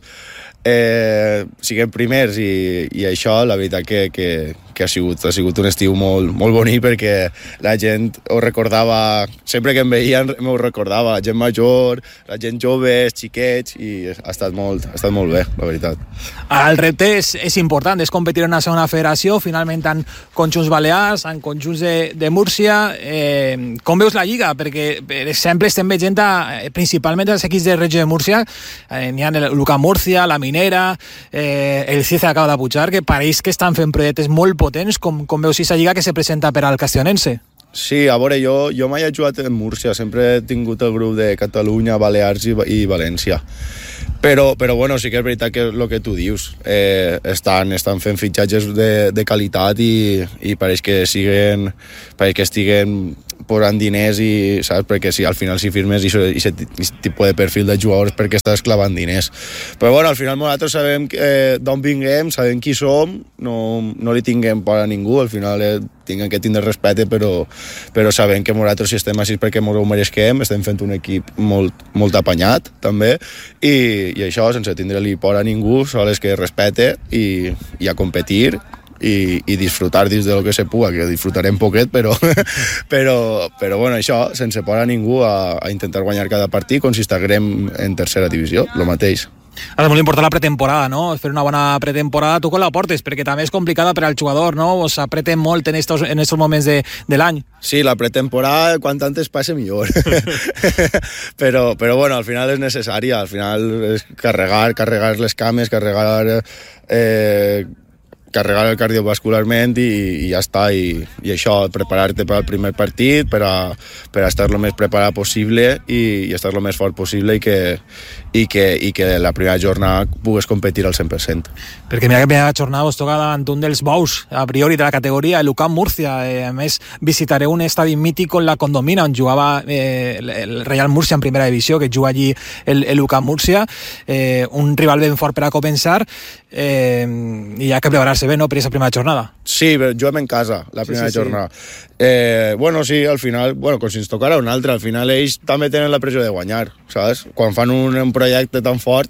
eh, siguem primers i, i això, la veritat que, que, que ha, sigut, ha sigut un estiu molt, molt bonic, perquè la gent ho recordava, sempre que em veien m'ho recordava, la gent major, la gent jove, els xiquets, i ha estat molt, ha estat molt bé, la veritat. El repte és, és important, és competir en una segona federació, finalment en conjunts balears, en conjunts de, de Múrcia. Eh, com veus la Lliga? Perquè, per exemple, estem veient a, principalment els equips de regió de Múrcia, eh, n'hi ha el Luca Múrcia, la Minera, eh, el Cieza acaba de pujar, que pareix que estan fent projectes molt potents. Com, com veus aquesta Lliga que se presenta per al Castellonense? Sí, a veure, jo, jo mai he jugat en Múrcia, sempre he tingut el grup de Catalunya, Balears i, i València. Però, però bueno, sí que és veritat que el que tu dius, eh, estan, estan fent fitxatges de, de qualitat i, i pareix que siguen, pareix que estiguen posant diners i, saps, perquè si al final si firmes aquest tipus de perfil de jugadors perquè estàs clavant diners. Però bueno, al final nosaltres sabem eh, d'on vinguem, sabem qui som, no, no li tinguem por a ningú, al final eh, tinguem que tindre respecte, però, però sabem que nosaltres si estem així perquè ens ho mereixem, estem fent un equip molt, molt apanyat també, i, i això sense tindre-li por a ningú, sol és que respecte i, i a competir i, i disfrutar dins de lo que se puga, que disfrutarem poquet, però, però, però bueno, això, sense por a ningú a, a intentar guanyar cada partit com si estiguem en tercera divisió, el mateix. Ara és molt important la pretemporada, no? Fer una bona pretemporada, tu com la portes? Perquè també és complicada per al jugador, no? O s'apreten molt en estos, en estos moments de, de l'any. Sí, la pretemporada, quan antes passe millor. però, però bueno, al final és necessària, al final és carregar, carregar les cames, carregar... Eh, carregar el cardiovascularment i, i ja està, i, i això, preparar-te per al primer partit, per a, per a estar el més preparat possible i, i estar el més fort possible i que, i que, i que la primera jornada pugues competir al cent per cent. Perquè mira que la primera jornada us toca davant un dels bous, a priori de la categoria, el UCAM Múrcia. Eh, a més, visitaré un estadi mític on la Condomina, on jugava eh, el Real Múrcia en primera divisió, que juga allí el, el UCAM Múrcia, eh, un rival ben fort per a començar, eh, i hi ha que preparar-se bé, no?, per aquesta primera jornada. Sí, juguem en casa, la primera sí, sí, jornada. Sí. Eh, bueno, sí, al final, bueno, com si ens tocara un altre, al final ells també tenen la pressió de guanyar, saps? Quan fan un, un projecte tan fort,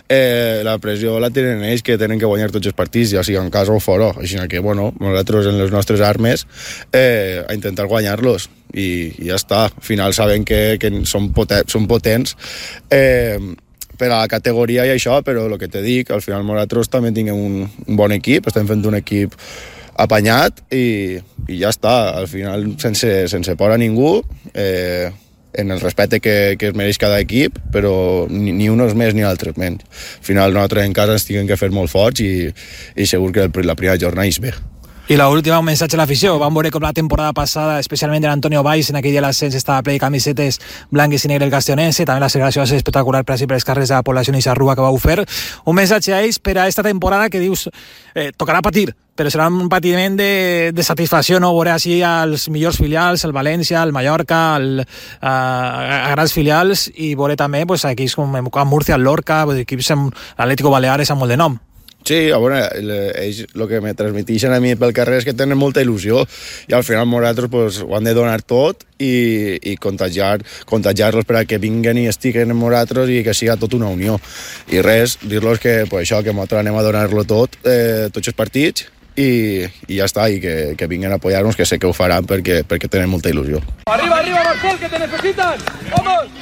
eh, la pressió la tenen ells, que tenen que guanyar tots els partits, ja sigui en casa o fora. Així que, bueno, nosaltres en les nostres armes eh, a intentar guanyar-los i, i ja està. Al final saben que, que són, poten, són potents eh, per a la categoria i això, però el que te dic, al final nosaltres també tinguem un, un bon equip, estem fent un equip apanyat i, i ja està, al final sense, sense por a ningú, eh, en el respecte que, que es mereix cada equip, però ni, ni uns més ni altres menys. Al final nosaltres en casa ens tinguem que fer molt forts i, i segur que el, la primera jornada és bé. I l'última, un missatge a l'afició. Vam veure com la temporada passada, especialment de l'Antonio Valls, en aquell dia l'ascens estava ple de camisetes blanques i negres del Castellonense, també la celebració va ser espectacular per, per les carrers de la població i Sarrua que vau fer. Un missatge a ells per a esta temporada que dius, eh, tocarà patir, però serà un patiment de, de satisfacció, no? Veure així els millors filials, el València, el Mallorca, el, a, a grans filials, i veure també pues, equips com Múrcia, el Lorca, equips amb l'Atlético Baleares amb molt de nom. Sí, a veure, ells el que me transmeteixen a mi pel carrer és que tenen molta il·lusió i al final nosaltres pues, ho han de donar tot i, i contagiar, contagiar-los per a que vinguen i estiguen amb nosaltres i que siga tot una unió. I res, dir-los que pues, això, que nosaltres anem a donar-lo tot, eh, tots els partits, i, i ja està, i que, que vinguin a apoyar-nos, que sé que ho faran perquè, perquè tenen molta il·lusió. Arriba, arriba, Marcel, que te necesitan! ¡Vamos!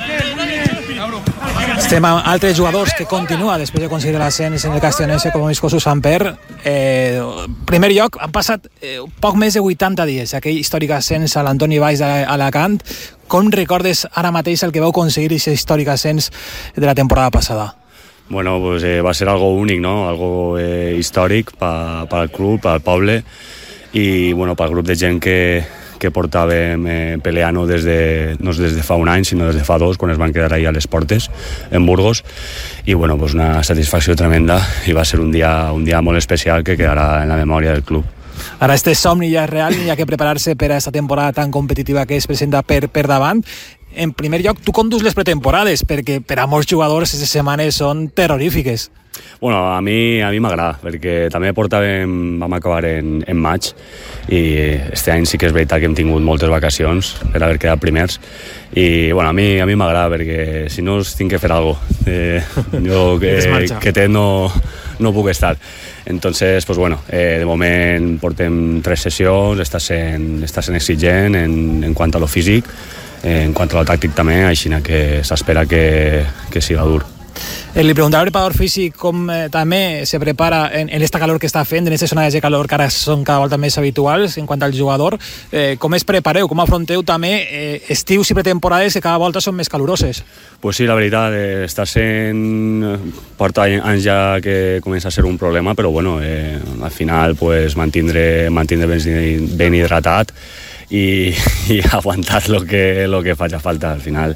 Estem amb altres jugadors que continua després de aconseguir l'ascens en el Castellonense com Viscoso Samper. Eh, primer lloc, han passat eh, poc més de vuitanta dies, aquell històric ascens a l'Antoni Valls d'Alacant. Com recordes ara mateix el que vau aconseguir aquest històric ascens de la temporada passada? Bueno, pues eh, va ser algo únic, ¿no? Algo eh, històric per pa el club, per al poble i bueno, pel grup de gent que, que portàvem eh, peleant des de, no des de fa un any, sinó des de fa dos, quan es van quedar ahí a les Portes, en Burgos, i bueno, pues una satisfacció tremenda i va ser un dia, un dia molt especial que quedarà en la memòria del club. Ara este somni ja és real i hi ha que preparar-se per a aquesta temporada tan competitiva que es presenta per, per davant. En primer lloc, tu condus les pretemporades, perquè per a molts jugadors aquestes setmanes són terrorífiques. Bueno, a mi a mi m'agrada, perquè també portàvem, vam acabar en, en maig i este any sí que és veritat que hem tingut moltes vacacions per haver quedat primers i bueno, a mi a mi m'agrada perquè si no tinc que fer alguna cosa. Eh, jo que, que té no, no puc estar. Entonces, pues bueno, eh, de moment portem tres sessions, està sent, està sent exigent en, en quant a lo físic, eh, en quant a lo tàctic també, així que s'espera que, que siga dur. Eh, li preguntava al preparador físic com eh, també se prepara en, en esta calor que està fent, en aquestes zones de calor que ara són cada volta més habituals en quant al jugador, eh, com es prepareu, com afronteu també eh, estius i pretemporades que cada volta són més caloroses? Pues sí, la veritat, eh, està sent... porta anys ja que comença a ser un problema, però bueno, eh, al final pues, mantindre, mantindre ben, ben hidratat i, i aguantar lo que, lo que faci falta. Al final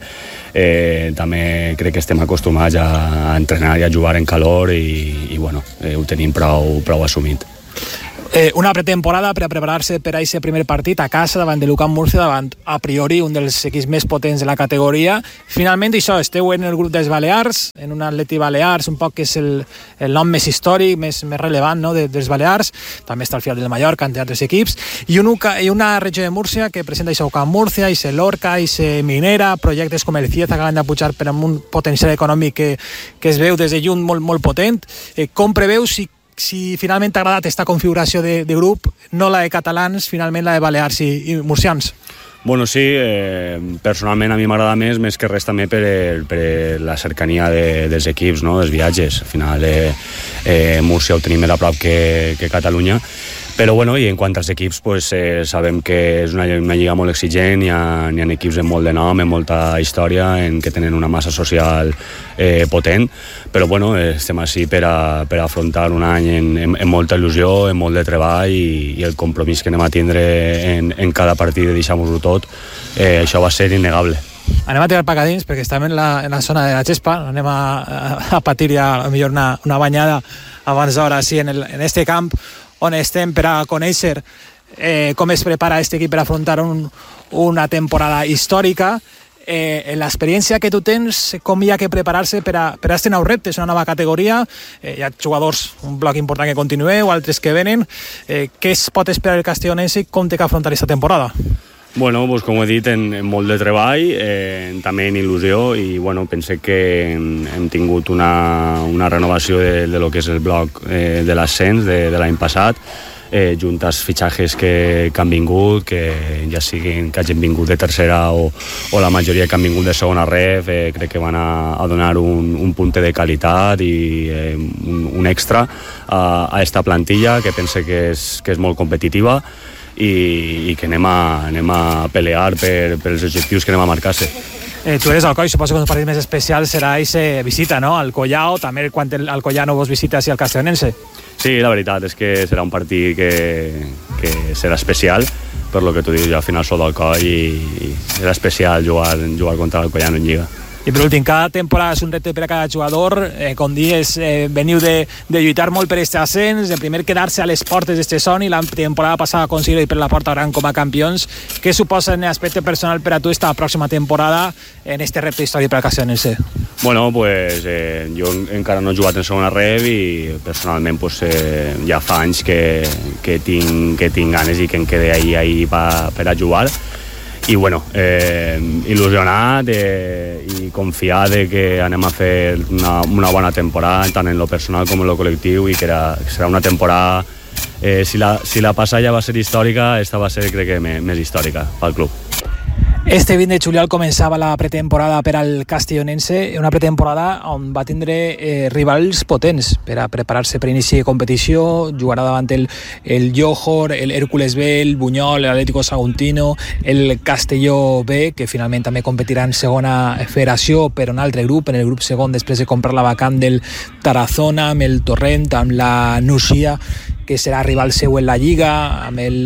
eh, també crec que estem acostumats a entrenar i a jugar en calor i, i bueno, eh, ho tenim prou, prou assumit. Eh, una pretemporada per a preparar-se per a aquest primer partit a casa davant de l'U C A M Múrcia, davant a priori un dels equips més potents de la categoria. Finalment això, esteu en el grup dels Balears, en un Atleti Balears, un poc que és el, el nom més històric, més, més relevant, no?, de, dels Balears. També està el Fiat del Mallorca, entre altres equips, i, un U C A, i una regió de Múrcia que presenta això, U C A M Múrcia, i Lorca, i Minera, projectes com el Cieza que acaben de pujar per amb un potencial econòmic que, que es veu des de lluny molt, molt potent. Eh, com preveus si si finalment t'ha agradat aquesta configuració de, de grup, no la de catalans, finalment la de balears i, i murcians? Bueno, sí, eh, personalment a mi m'agrada més, més que res també per, el, per la cercania de, dels equips, no?, dels viatges. Al final, eh, eh, Múrcia ho tenim més a prop que, que Catalunya, però bueno, i en quant als equips, pues, eh, sabem que és una, una lliga molt exigent, hi ha, hi ha equips amb molt de nom, amb molta història, en que tenen una massa social eh, potent, però bueno, estem així per a, per a afrontar un any en, en, en molta il·lusió, en molt de treball i, i el compromís que anem a tindre en, en cada partit de deixar-nos-ho tot, eh, això va ser innegable. Anem a tirar pacadins perquè estem en la, en la zona de la gespa, anem a, a, a patir ja a millor una, una banyada abans d'hora, sí, en, el, en este camp on estem per a conèixer eh, com es prepara aquest equip per afrontar un, una temporada històrica. Eh, en l'experiència que tu tens, com hi ha que preparar-se per a, per a este nou repte, és una nova categoria, eh, hi ha jugadors, un bloc important que continueu, altres que venen, eh, què es pot esperar el castellonense i com té que afrontar aquesta temporada? Bueno, pues com he dit, en, en molt de treball, eh, també en il·lusió i bueno, pense que hem, hem tingut una, una renovació de, de lo que és el bloc eh, de l'ascens de, de l'any passat, eh, junt als fitxatges que, que han vingut, que ja siguin que hagin vingut de tercera o, o la majoria que han vingut de segona ref, eh, crec que van a, a donar un, un punte de qualitat i eh, un, un extra a, a esta plantilla que pense que és, que és molt competitiva i, i que anem a, anem a pelear per, per els objectius que anem a marcar-se. Eh, tu eres Alcoi, suposo que un partit més especial serà aquesta visita, no?, al Collao, també quan el Alcoyano vos visita si al Castellonense. Sí, la veritat és que serà un partit que, que serà especial, per lo que tu dius, jo al final soc d'Alcoi i, i serà especial jugar, jugar contra l'Alcoyano en Lliga. I per últim, cada temporada és un repte per a cada jugador, eh, com dius, eh, veniu de, de lluitar molt per aquest ascens, de primer quedar-se a les portes d'este son i la temporada passada aconseguir per la porta gran com a campions. Què suposa en l'aspecte personal per a tu esta pròxima temporada en este repte històric per al Castellonense? Bueno, pues eh, jo encara no he jugat en segona rev i personalment pues, eh, ja fa anys que, que, tinc, que tinc ganes i que em quedé ahí, ahí pa, per a jugar. I bueno, eh, il·lusionat eh, i confiar de que anem a fer una, una bona temporada tant en lo personal com en lo col·lectiu i que, era, que serà una temporada eh, si, la, si la passada ja va ser històrica, esta va ser crec que més, més històrica pel club. Este vint de juliol començava la pretemporada per al Castellonense, una pretemporada on va tindre eh, rivals potents per a preparar-se per inici de competició. Jugarà davant el, el Johor, el Hércules B, el Buñol, l'Atlético Saguntino, el Castelló B, que finalment també competirà en segona federació per un altre grup, en el grup segon després de comprar la vacant del Tarazona, amb el Torrent, amb la Nucia, que que serà rival seu en la Lliga, amb el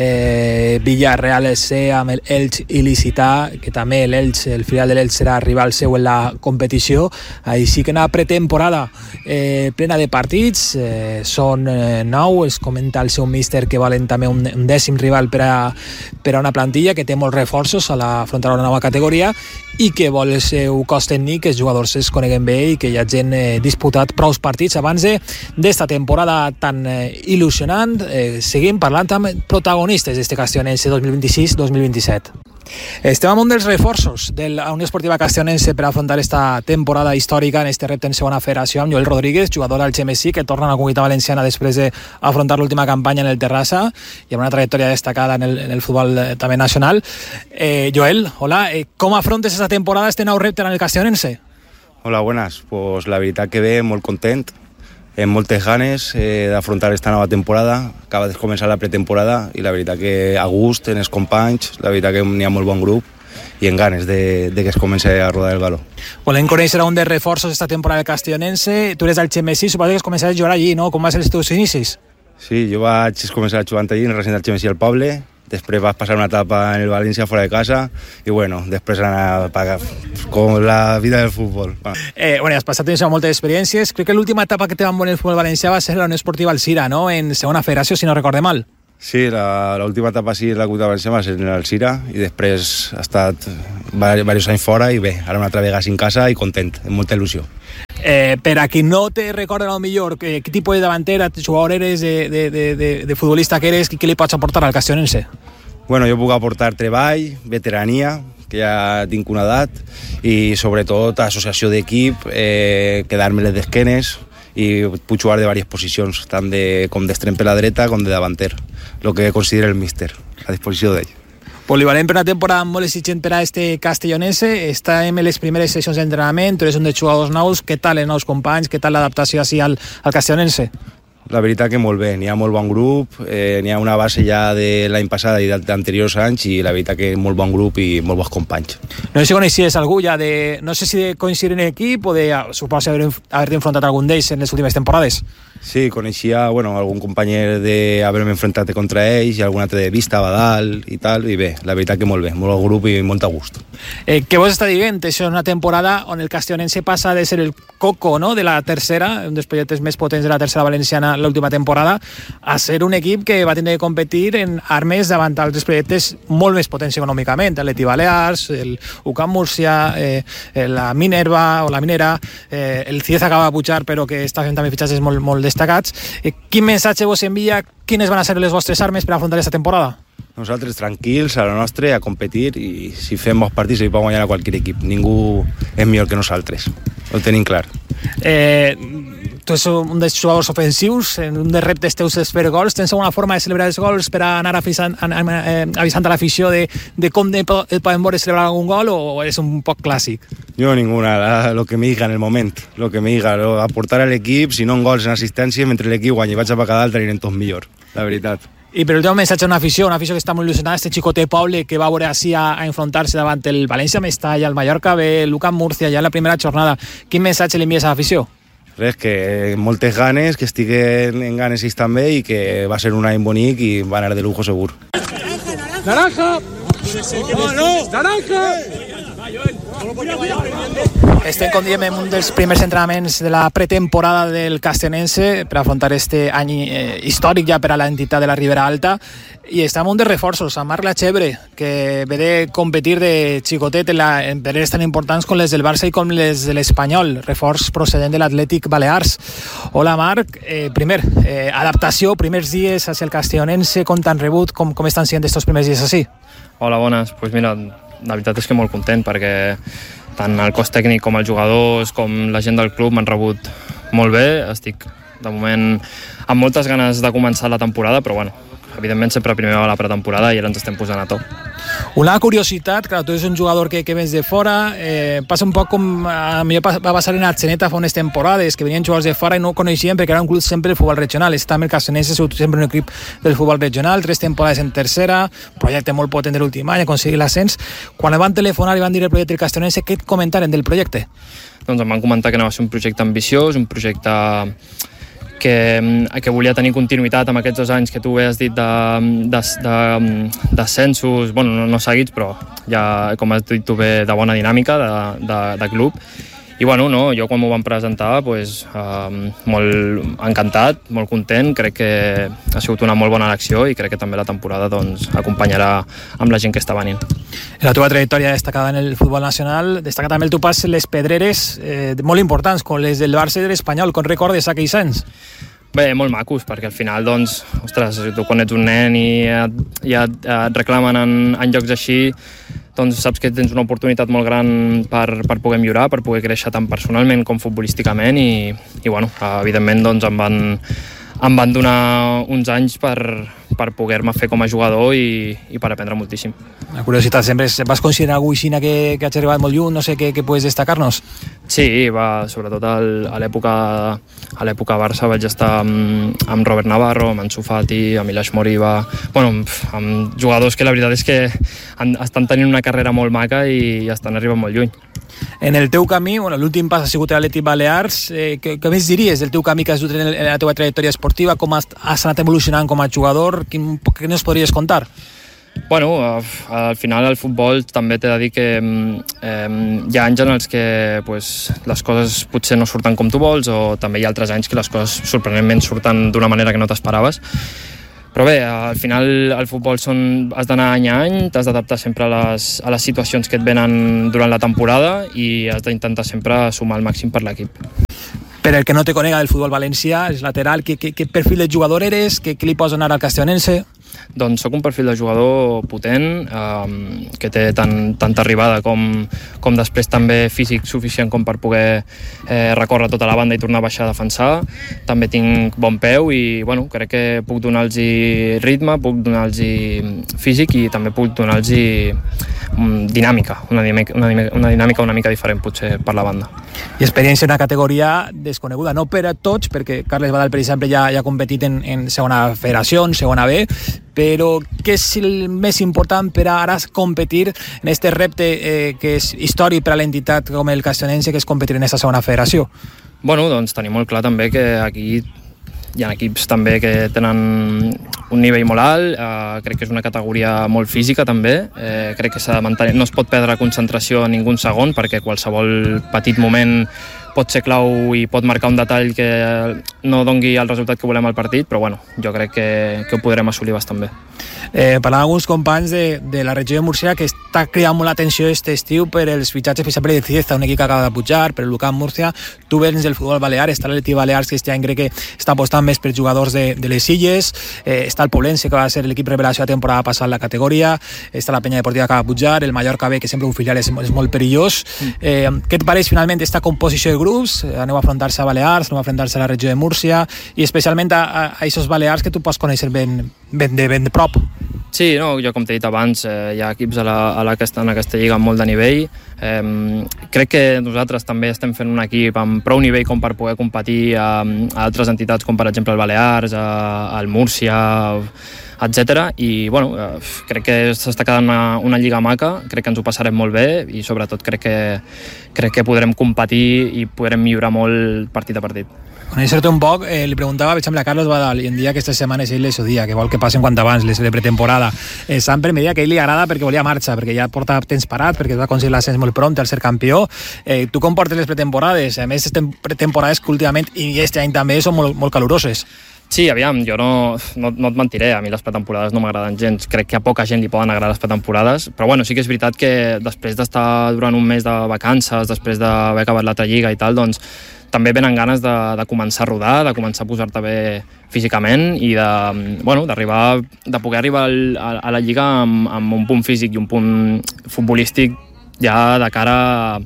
eh, Villarreal C, amb el Elx il·licità, que també l'Elx, el filial de l'Elx serà rival seu en la competició. Així que una pretemporada eh, plena de partits, eh, són eh, nou, es comenta el seu míster que volen també un, un dècim rival per a, per a una plantilla que té molts reforços a l'afrontar una nova categoria i que vol el seu cos tècnic, que els jugadors es coneguen bé i que hi ha gent eh, disputat prous partits abans d'esta temporada tan eh, il·lusionant. Eh, seguim parlant amb protagonistes d'este Castellonense dos mil vint-i-sis dos mil vint-i-set. Estem amb un dels reforços de la Unió Esportiva Castellonense per afrontar esta temporada històrica en este repte en segona federació, amb Joel Rodríguez, jugador al Xemesí, que torna a la Comunitat Valenciana després d'afrontar l'última campanya en el Terrassa i amb una trajectòria destacada en el, en el futbol eh, també nacional. Eh, Joel, hola, eh, com afrontes esta temporada, este nou repte en el Castellonense? Hola, buenas. Pues la veritat que bé, molt content, amb moltes ganes eh, d'afrontar esta nova temporada. Acaba de començar la pretemporada i la veritat que a gust en els companys, la veritat que n'hi ha molt bon grup i en ganes de, de que es comenci a rodar el galó. Volem conèixer un dels reforços d'esta temporada del Castellonense. Tu eres del Xemesí, suposo que es començaràs a jugar allí, no? Com van ser els teus inicis? Sí, jo vaig començar jugant allí en el recent del Xemesí al poble. Després vas passar una etapa en el València fora de casa i bueno, després anar a pagar com la vida del futbol. Eh, bueno, has passat moltes experiències. Crec que l'última etapa que te van veure el futbol valencià va ser la Unió Esportiva Alcira, no? En segona federació, si no recorde mal. Sí, l'última etapa sí en la Comunitat Valenciana va ser en l'Alcira i després ha estat diversos anys fora i bé, ara una altra vegada en casa i content, amb molta il·lusió. Eh, per a qui no te recorda a lo millor, què tipus de davantera, jugador eres, de, de, de, de, de futbolista que eres, què li pots aportar al Castellonense? Bueno, jo puc aportar treball, veterania, que ja tinc una edat, i sobretot associació d'equip, eh, quedar-me les d'esquenes, i puc jugar de diverses posicions, tant de, com d'extrem per la dreta com de davanter, el que considera el míster, a disposició d'ell. Polivalent per una temporada molt exigent per a este Castellonense. Està en les primeres sessions d'entrenament, tu eres un dels jugadors nous. Què tal els nous companys? Què tal l'adaptació així al, al Castellonense? La veritat que molt bé, n'hi ha molt bon grup, eh, n'hi ha una base ja de l'any passat i d'anteriors anys i la veritat que molt bon grup i molt bons companys. No sé si coneixies algú ja de, no sé si de coincidir en equip o de, suposo, haver-te enfrontat a algun d'ells en les últimes temporades. Sí, coneixia, bueno, algun company d'haver-me enfrontat contra ells i algun altre de vista, Badal i tal, i bé, la veritat que molt bé, molt bon grup i molt a gust. Eh, què vos està dient? Això és una temporada on el Castellonense passa de ser el coco, no?, de la tercera, un dels projectes més potents de la tercera valenciana l'última temporada, a ser un equip que va tindre de competir en armes davant altres projectes molt més potents econòmicament, el Leti Balears, el U C A M Múrcia, eh, la Minerva o la Minera, eh, el Cieza acaba de pujar però que està fent també fitxatges molt, molt destacats. Eh, quin missatge vos envia? Quines van a ser les vostres armes per afrontar aquesta temporada? Nosaltres tranquils, a la nostra, a competir, i si fem bons partits hi pot guanyar a qualsevol equip. Ningú és millor que nosaltres, ho tenim clar. Eh, tu ets un dels jugadors ofensius, en un dels reptes teus és fer gols. Tens alguna forma de celebrar els gols per anar avisant, eh, avisant a l'afició de, de com de, de poden veure celebrar algun gol, o és un poc clàssic? Jo ninguna, la, lo que me diga en el moment, lo que me diga, lo, aportar a l'equip, si no en gols, en assistència, mentre l'equip guanya i vaig a pagar d'altre i anem tots millor, la veritat. I per últim missatge a una afició, una afició que està molt il·lusionada, este xicote Poble que va veure així a, a enfrontar-se davant el València Mestalla, el Mallorca B, el U C A M Múrcia ja en la primera jornada. Quin missatge li envies a l'afició? Res, que moltes ganes, que estiguen en ganes ells també i que va ser un any bonic i va anar de lujo segur. ¡Naranja! ¡No, no! ¡Naranja! Estem, com diem, en un dels primers entrenaments de la pretemporada del Castellonense per afrontar este any eh, històric ja per a l'entitat de la Ribera Alta, i està amb un dels reforços, a Marc Lachebre, que ve de competir de xicotet en, la, en peres tan importants com les del Barça i com les de l'Espanyol, reforç procedent de l'Atlètic Balears. Hola Marc, eh, primer, eh, adaptació, primers dies hacia el Castellonense, com t'han rebut, com, com estan sent estos primers dies així? Hola, bones, doncs pues mira, la veritat és que molt content perquè tant el cos tècnic com els jugadors com la gent del club m'han rebut molt bé. Estic de moment amb moltes ganes de començar la temporada, però bueno, evidentment sempre primer va la pretemporada i ara ens estem posant a to. Una curiositat, clar, tu ets un jugador que, que vens de fora, eh, passa un poc com a mi va passar en Argeneta fa unes temporades, que venien jugadors de fora i no ho coneixien perquè era un club sempre del futbol regional. Està amb el Castellonense, sempre un equip del futbol regional, tres temporades en tercera, projecte molt potent de l'últim any, aconseguir l'ascens. Quan el van telefonar i van dir el projecte del Castellonense, què et comentaren del projecte? Doncs em van comentar que anava a ser un projecte ambiciós, un projecte que, que volia tenir continuïtat amb aquests dos anys que tu bé has dit d'ascensos, bueno, no, no seguits, però ja, com has dit tu bé, de bona dinàmica de, de, de club. I bueno, no, jo quan m'ho van presentar pues, eh, molt encantat, molt content, crec que ha sigut una molt bona elecció i crec que també la temporada doncs, acompanyarà amb la gent que està venint. En la teva trajectòria destacada en el futbol nacional, destaca també el teu pas les pedreres eh, molt importants, com les del Barça i de l'Espanyol, com recordes aquells anys? Bé, molt macos, perquè al final, doncs, ostres, tu quan ets un nen i et, i et, et reclamen en, en llocs així, doncs saps que tens una oportunitat molt gran per, per poder millorar, per poder créixer tant personalment com futbolísticament i, i bueno, evidentment doncs em van, em van donar uns anys per, per poder-me fer com a jugador i, i per aprendre moltíssim. La curiositat sempre és, vas considerar algú així que, que has arribat molt lluny, no sé què, què pots destacar-nos? Sí, va, sobretot al, a l'època a l'època Barça vaig estar amb, amb Robert Navarro, amb Ansu Fati, amb Ilaix Moriba, bueno, amb jugadors que la veritat és que han, estan tenint una carrera molt maca i, i estan arribant molt lluny. En el teu camí, bueno, l'últim pas ha sigut l'Atlètic Balears, eh, què, què més diries del teu camí que has dut en, en la teva trajectòria esportiva, com has, has anat evolucionant com a jugador, quin, què nos podries contar? Bueno, al final el futbol també t'he de dir que eh, hi ha anys en els que pues, les coses potser no surten com tu vols o també hi ha altres anys que les coses sorprenentment surten d'una manera que no t'esperaves. Però bé, al final el futbol són, has d'anar any a any, t'has d'adaptar sempre a les, a les situacions que et venen durant la temporada i has d'intentar sempre sumar el màxim per l'equip. Per el que no te conega del futbol valencià, és lateral, què, què, què perfil de jugador eres? Què, què li pots donar al castellonense? Doncs sóc un perfil de jugador potent, eh, que té tant, tanta arribada com, com després també físic suficient com per poder eh, recórrer tota la banda i tornar a baixar a defensar. També tinc bon peu i bueno, crec que puc donar-los ritme, puc donar-los físic i també puc donar-los dinàmica, una dinàmica, una dinàmica una mica diferent potser per la banda. I experiència en una categoria desconeguda, no per a tots, perquè Carles Badal, per exemple, ja, ja ha competit en, en segona federació, en segona B, però què és el més important per a ara competir en aquest repte eh, que és històric per a l'entitat com el castellonense, que és competir en aquesta segona federació? Bueno, doncs tenim molt clar també que aquí hi ha equips també que tenen un nivell molt alt, eh, crec que és una categoria molt física també, eh, crec que s'ha de mantenir, no es pot perdre concentració en ningú segon perquè qualsevol petit moment pot ser clau i pot marcar un detall que no dongui el resultat que volem al partit, però bueno, jo crec que, que ho podrem assolir bastant bé. Eh, parlant amb alguns companys de, de la regió de Múrcia que està cridant molt l'atenció aquest estiu per els fitxatges, per exemple, de Cieza, un equip que acaba de pujar, per l'U C A M Múrcia. Tu vens del futbol balear, està l'Atlètic Balears que este any crec que està apostant més per jugadors de, de les Illes, eh, està el Poblense que va ser l'equip revelació la temporada passada en la categoria, està la Penya Deportiva que acaba de pujar, el Mallorca B, que sempre un filial és, és molt perillós. Eh, què et pareix finalment aquesta composició de grups? Aneu a afrontar-se a Balears, aneu a afrontar-se a la regió de Múrcia i especialment a, a, a aquests Balears que tu pots conèixer ben, ben, de, ben de prop. Sí, no, jo com t'he dit abans, eh, hi ha equips a la, a la, en aquesta lliga amb molt de nivell. Eh, crec que nosaltres també estem fent un equip amb prou nivell com per poder competir a, a altres entitats com per exemple el Balears, a, al Múrcia, etcètera. I bueno, eh, crec que s'està quedant una, una lliga maca, crec que ens ho passarem molt bé i sobretot crec que, crec que podrem competir i podrem millorar molt partit a partit. Conèixer-te un poc, eh, li preguntava per exemple a Carlos Badal i en dia que aquesta setmana és ell les odia, que vol que passen quant abans les de pretemporada. Eh, Samper me deia que a ell li agrada perquè volia marxa, perquè ja porta temps parat, perquè es va aconseguir l'ascens molt pront al ser campió. Eh, tu com portes les pretemporades? A més, aquestes pretemporades que últimament i este any també són molt, molt caloroses. Sí, aviam, jo no, no, no et mentiré, a mi les pretemporades no m'agraden gens, crec que a poca gent li poden agradar les pretemporades, però bueno, sí que és veritat que després d'estar durant un mes de vacances, després d'haver acabat l'altra lliga i tal, doncs també venen ganes de, de començar a rodar, de començar a posar-te bé físicament i de, bueno, d'arribar, de poder arribar al, a, a la lliga amb, amb un punt físic i un punt futbolístic ja de cara a,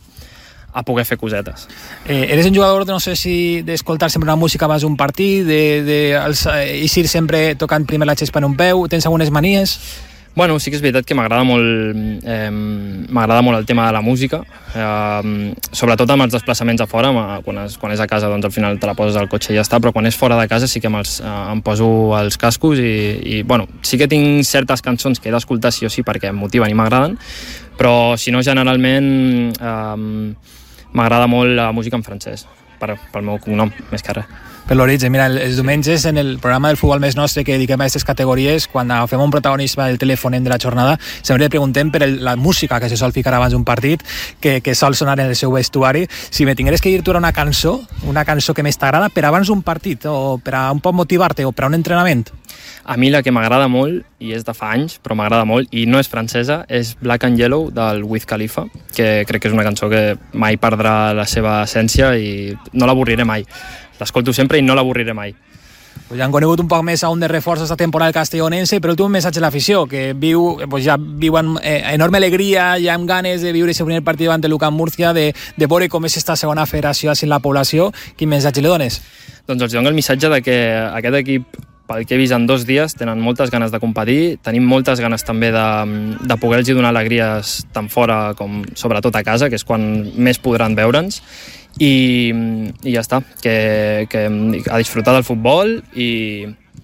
a poder fer cosetes. Eh, eres un jugador, no sé si d'escoltar sempre una música abans d'un partit, de, de eixir sempre tocant primer la xespa en un peu, tens algunes manies? Bueno, sí que és veritat que m'agrada molt, eh, m'agrada molt el tema de la música, eh, sobretot amb els desplaçaments a fora, quan és, quan és a casa doncs al final te la poses al cotxe i ja està, però quan és fora de casa sí que eh, em poso els cascos i, i bueno, sí que tinc certes cançons que he d'escoltar sí o sí perquè em motiven i m'agraden, però si no generalment eh, m'agrada molt la música en francès. per, pel meu cognom, més que res. Per l'origen, mira, els diumenges en el programa del Futbol Més Nostre que dediquem a aquestes categories, quan fem un protagonisme del telèfon de la jornada, sempre li preguntem per el, la música que se sol ficar abans d'un partit, que, que sol sonar en el seu vestuari. Si me tingueres que dir tu una cançó, una cançó que més t'agrada per abans d'un partit, o per a un poc motivar-te, o per a un entrenament? A mi la que m'agrada molt, i és de fa anys, però m'agrada molt, i no és francesa, és Black and Yellow del Wiz Khalifa, que crec que és una cançó que mai perdrà la seva essència i no l'avorriré mai. L'escolto sempre i no l'avorriré mai. Pues ja han conegut un poc més a un de reforç esta temporada castellonense, però el últim missatge a l'afició, que viu, pues ja viu amb eh, enorme alegria, ja amb ganes de viure aquest primer partit davant el l'UCAM Múrcia, de, de veure com és esta segona federació així en la població. Quin missatge li dones? Doncs els dono el missatge de que aquest equip, pel que he vist en dos dies, tenen moltes ganes de competir, tenim moltes ganes també de, de poder-los donar alegries tant fora com sobretot a casa, que és quan més podran veure'ns, i, i ja està, que, que a disfrutar del futbol i,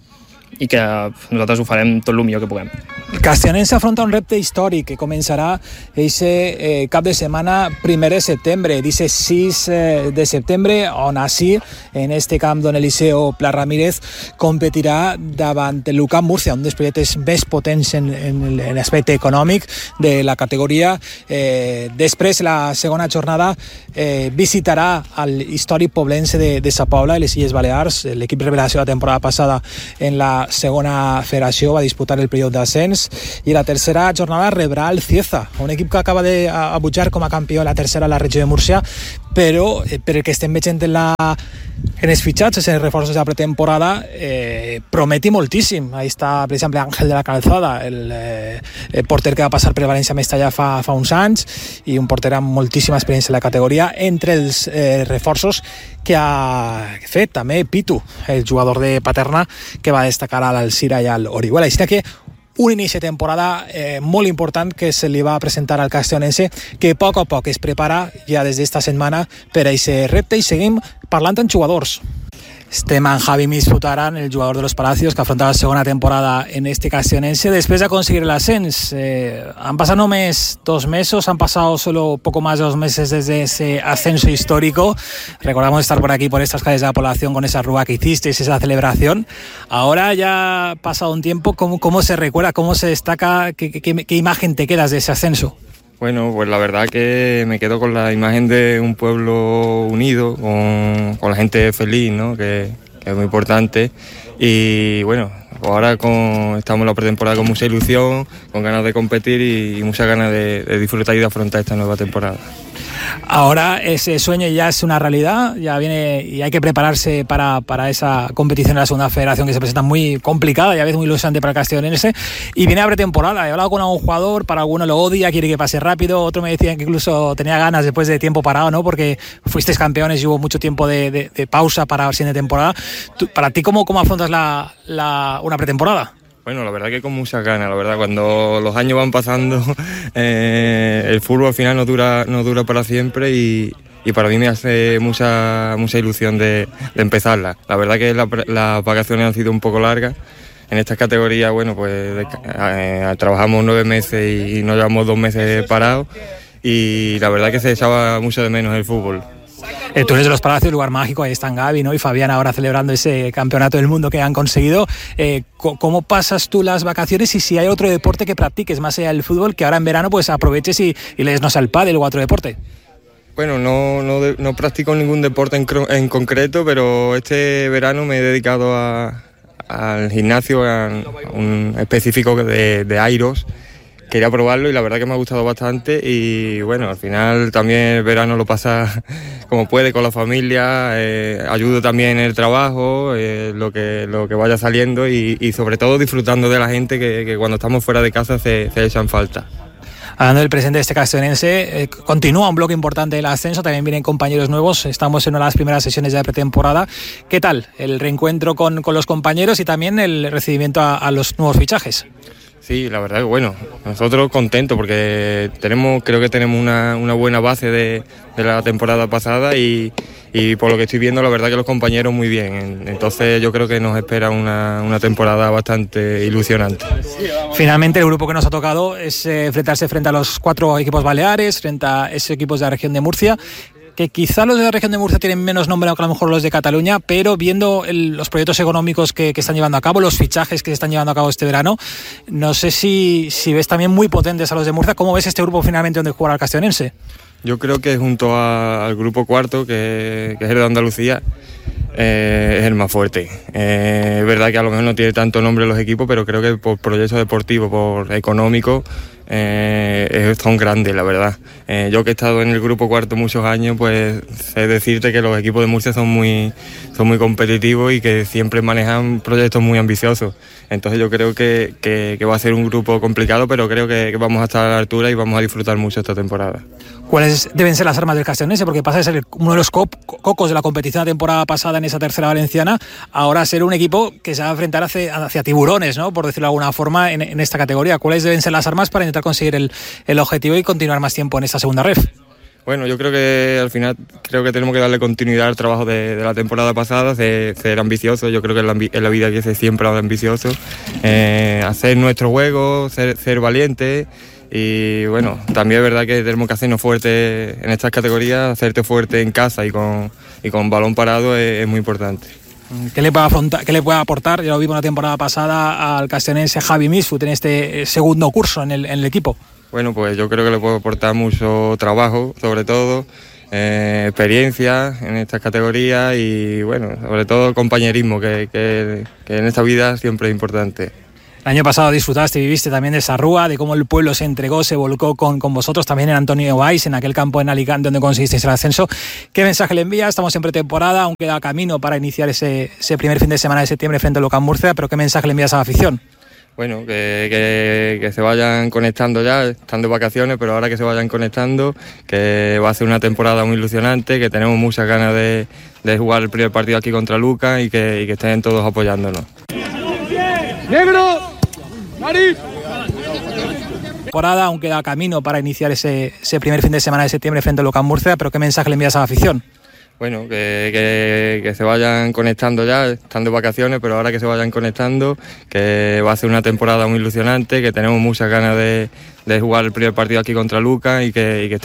i que nosaltres ho farem tot el millor que puguem. El castellonense afronta un repte històric que començarà aquest eh, cap de setmana primer de setembre, disset sis de setembre, on així, en este camp d'on Eliseo Pla Ramírez competirà davant el l'UCAM Múrcia, un dels projectes més potents en, en, en l'aspecte econòmic de la categoria. Eh, després, la segona jornada eh, visitarà l'històric poblense de, de Sa Pobla, les Illes Balears. L'equip revelació la temporada passada en la segona federació va disputar el període d'ascens, i la tercera jornada rebrà el Cieza, un equip que acaba de pujar com a campió a la tercera a la regió de Múrcia, però eh, per el que estem veient en, la, en els fitxats, en els reforços de la pretemporada, eh, prometi moltíssim. Ahí està, per exemple, Ángel de la Calzada, el, eh, el porter que va passar per València Mestalla fa, fa uns anys, i un porter amb moltíssima experiència en la categoria, entre els eh, reforços que ha fet també Pitu, el jugador de Paterna, que va destacar a l'Alcira i al Orihuela. Així que un inici de temporada eh, molt important que se li va presentar al castellonense, que a poc a poc es prepara ja des d'esta setmana per a aquest repte, i seguim parlant amb jugadors. Estem amb Javi Misfutaran, el jugador de los Palacios, que afronta la segona temporada en este castellonense después de conseguir el ascens. Eh, han pasado només dos meses, han pasado solo poco más de dos meses desde ese ascenso histórico. Recordamos estar por aquí, por estas calles de la población, con esa rúa que hicisteis, esa celebración. Ahora ya ha pasado un tiempo, ¿cómo, cómo se recuerda, cómo se destaca, qué, qué, qué imagen te quedas de ese ascenso? Bueno, pues la verdad que me quedo con la imagen de un pueblo unido, con, con la gente feliz, ¿no? Que, que es muy importante. Y bueno, ahora con, estamos en la pretemporada con mucha ilusión, con ganas de competir y, y muchas ganas de, de disfrutar y de afrontar esta nueva temporada. Ahora ese sueño ya es una realidad, ya viene y hay que prepararse para, para esa competición en la segunda federación, que se presenta muy complicada y a veces muy ilusionante para el castellonense, y viene a pretemporada. He hablado con algún jugador, para alguno lo odia, quiere que pase rápido, otro me decía que incluso tenía ganas después de tiempo parado, ¿no? Porque fuisteis campeones y hubo mucho tiempo de, de, de pausa para la siguiente temporada. ¿Tú, para ti, ¿cómo, cómo afrontas la, la, una pretemporada? Bueno, la verdad que con muchas ganas, la verdad, cuando los años van pasando, eh, el fútbol al final no dura, no dura para siempre, y, y para mí me hace mucha, mucha ilusión de, de empezarla. La verdad que la, las vacaciones han sido un poco largas. En estas categorías, bueno, pues eh, trabajamos nueve meses y nos llevamos dos meses parados, y la verdad que se echaba mucho de menos el fútbol. Eh, tú eres de los Palacios, lugar mágico, ahí están Gaby, ¿no? Y Fabián ahora celebrando ese campeonato del mundo que han conseguido. Eh, ¿Cómo pasas tú las vacaciones, y si hay otro deporte que practiques más allá del fútbol, que ahora en verano pues aproveches y, y le des no al pádel o otro deporte? Bueno, no, no, no practico ningún deporte en, en concreto, pero este verano me he dedicado a, al gimnasio, a un específico de, de Airos. Quería probarlo y la verdad que me ha gustado bastante, y bueno, al final también el verano lo pasa como puede con la familia, eh, ayudo también en el trabajo, eh, lo, que, lo que vaya saliendo, y, y sobre todo disfrutando de la gente que, que cuando estamos fuera de casa se, se echan falta. Hablando del presente de este castellonense, eh, continúa un bloque importante del ascenso, también vienen compañeros nuevos, estamos en una de las primeras sesiones de la pretemporada. ¿Qué tal el reencuentro con, con los compañeros y también el recibimiento a, a los nuevos fichajes? Sí, la verdad que bueno, nosotros contentos porque tenemos, creo que tenemos una, una buena base de, de la temporada pasada, y, y por lo que estoy viendo, la verdad que los compañeros muy bien. Entonces yo creo que nos espera una, una temporada bastante ilusionante. Finalmente el grupo que nos ha tocado es eh, enfrentarse frente a los cuatro equipos baleares, frente a esos equipos de la región de Murcia. que quizá los de la región de Murcia tienen menos nombre que a lo mejor los de Cataluña, pero viendo el, los proyectos económicos que, que están llevando a cabo, los fichajes que se están llevando a cabo este verano, no sé si, si ves también muy potentes a los de Murcia. ¿Cómo ves este grupo finalmente donde jugará el castellonense? Yo creo que junto a, al grupo cuarto, que, que es el de Andalucía, eh, es el más fuerte. Eh, es verdad que a lo mejor no tiene tanto nombre los equipos, pero creo que por proyecto deportivo, por económico, eh, son grandes, la verdad. Eh, yo que he estado en el grupo cuarto muchos años, pues sé decirte que los equipos de Murcia son muy, son muy competitivos y que siempre manejan proyectos muy ambiciosos. Entonces yo creo que, que, que va a ser un grupo complicado, pero creo que, que vamos a estar a la altura y vamos a disfrutar mucho esta temporada. ¿Cuáles deben ser las armas del castellonense? Porque pasa de ser uno de los cop, cocos de la competición la temporada pasada en esa tercera valenciana, ahora ser un equipo que se va a enfrentar hacia, hacia tiburones, ¿no? Por decirlo de alguna forma, en, en esta categoría. ¿Cuáles deben ser las armas para intentar conseguir el, el objetivo y continuar más tiempo en esta segunda ref? Bueno, yo creo que al final creo que tenemos que darle continuidad al trabajo de, de la temporada pasada, de ser ambiciosos. Yo creo que en la, en la vida hay que ser siempre ambicioso, eh, hacer nuestro juego, ser, ser valiente. Y bueno, también es verdad que tenemos que hacernos fuertes en estas categorías, hacerte fuerte en casa y con, y con balón parado es, es muy importante. ¿Qué le, puede afrontar, ¿Qué le puede aportar? Ya lo vimos la temporada pasada al castellonense Javi Misfut en este segundo curso en el, en el equipo. Bueno, pues yo creo que le puedo aportar mucho trabajo, sobre todo, eh, experiencia en estas categorías y bueno, sobre todo compañerismo, que, que, que en esta vida siempre es importante. El año pasado disfrutaste y viviste también de esa rúa, de cómo el pueblo se entregó, se volcó con, con vosotros, también en Antonio Valls, en aquel campo en Alicante donde conseguisteis el ascenso. ¿Qué mensaje le envías? Estamos en pretemporada, aún queda camino para iniciar ese, ese primer fin de semana de septiembre frente al Locan Murcia, pero ¿qué mensaje le envías a la afición? Bueno, que, que, que se vayan conectando ya, están de vacaciones, pero ahora que se vayan conectando, que va a ser una temporada muy ilusionante, que tenemos muchas ganas de, de jugar el primer partido aquí contra Lucas y que, y que estén todos apoyándonos. ¡Negro! ¡Marif! Temporada, aún queda camino para iniciar ese, ese primer fin de semana de septiembre frente al Locan Murcia, pero ¿qué mensaje le envías a la afición? Bueno, que, que, que se vayan conectando ya, están de vacaciones, pero ahora que se vayan conectando, que va a ser una temporada muy ilusionante, que tenemos muchas ganas de, de jugar el primer partido aquí contra Lucas y que, y que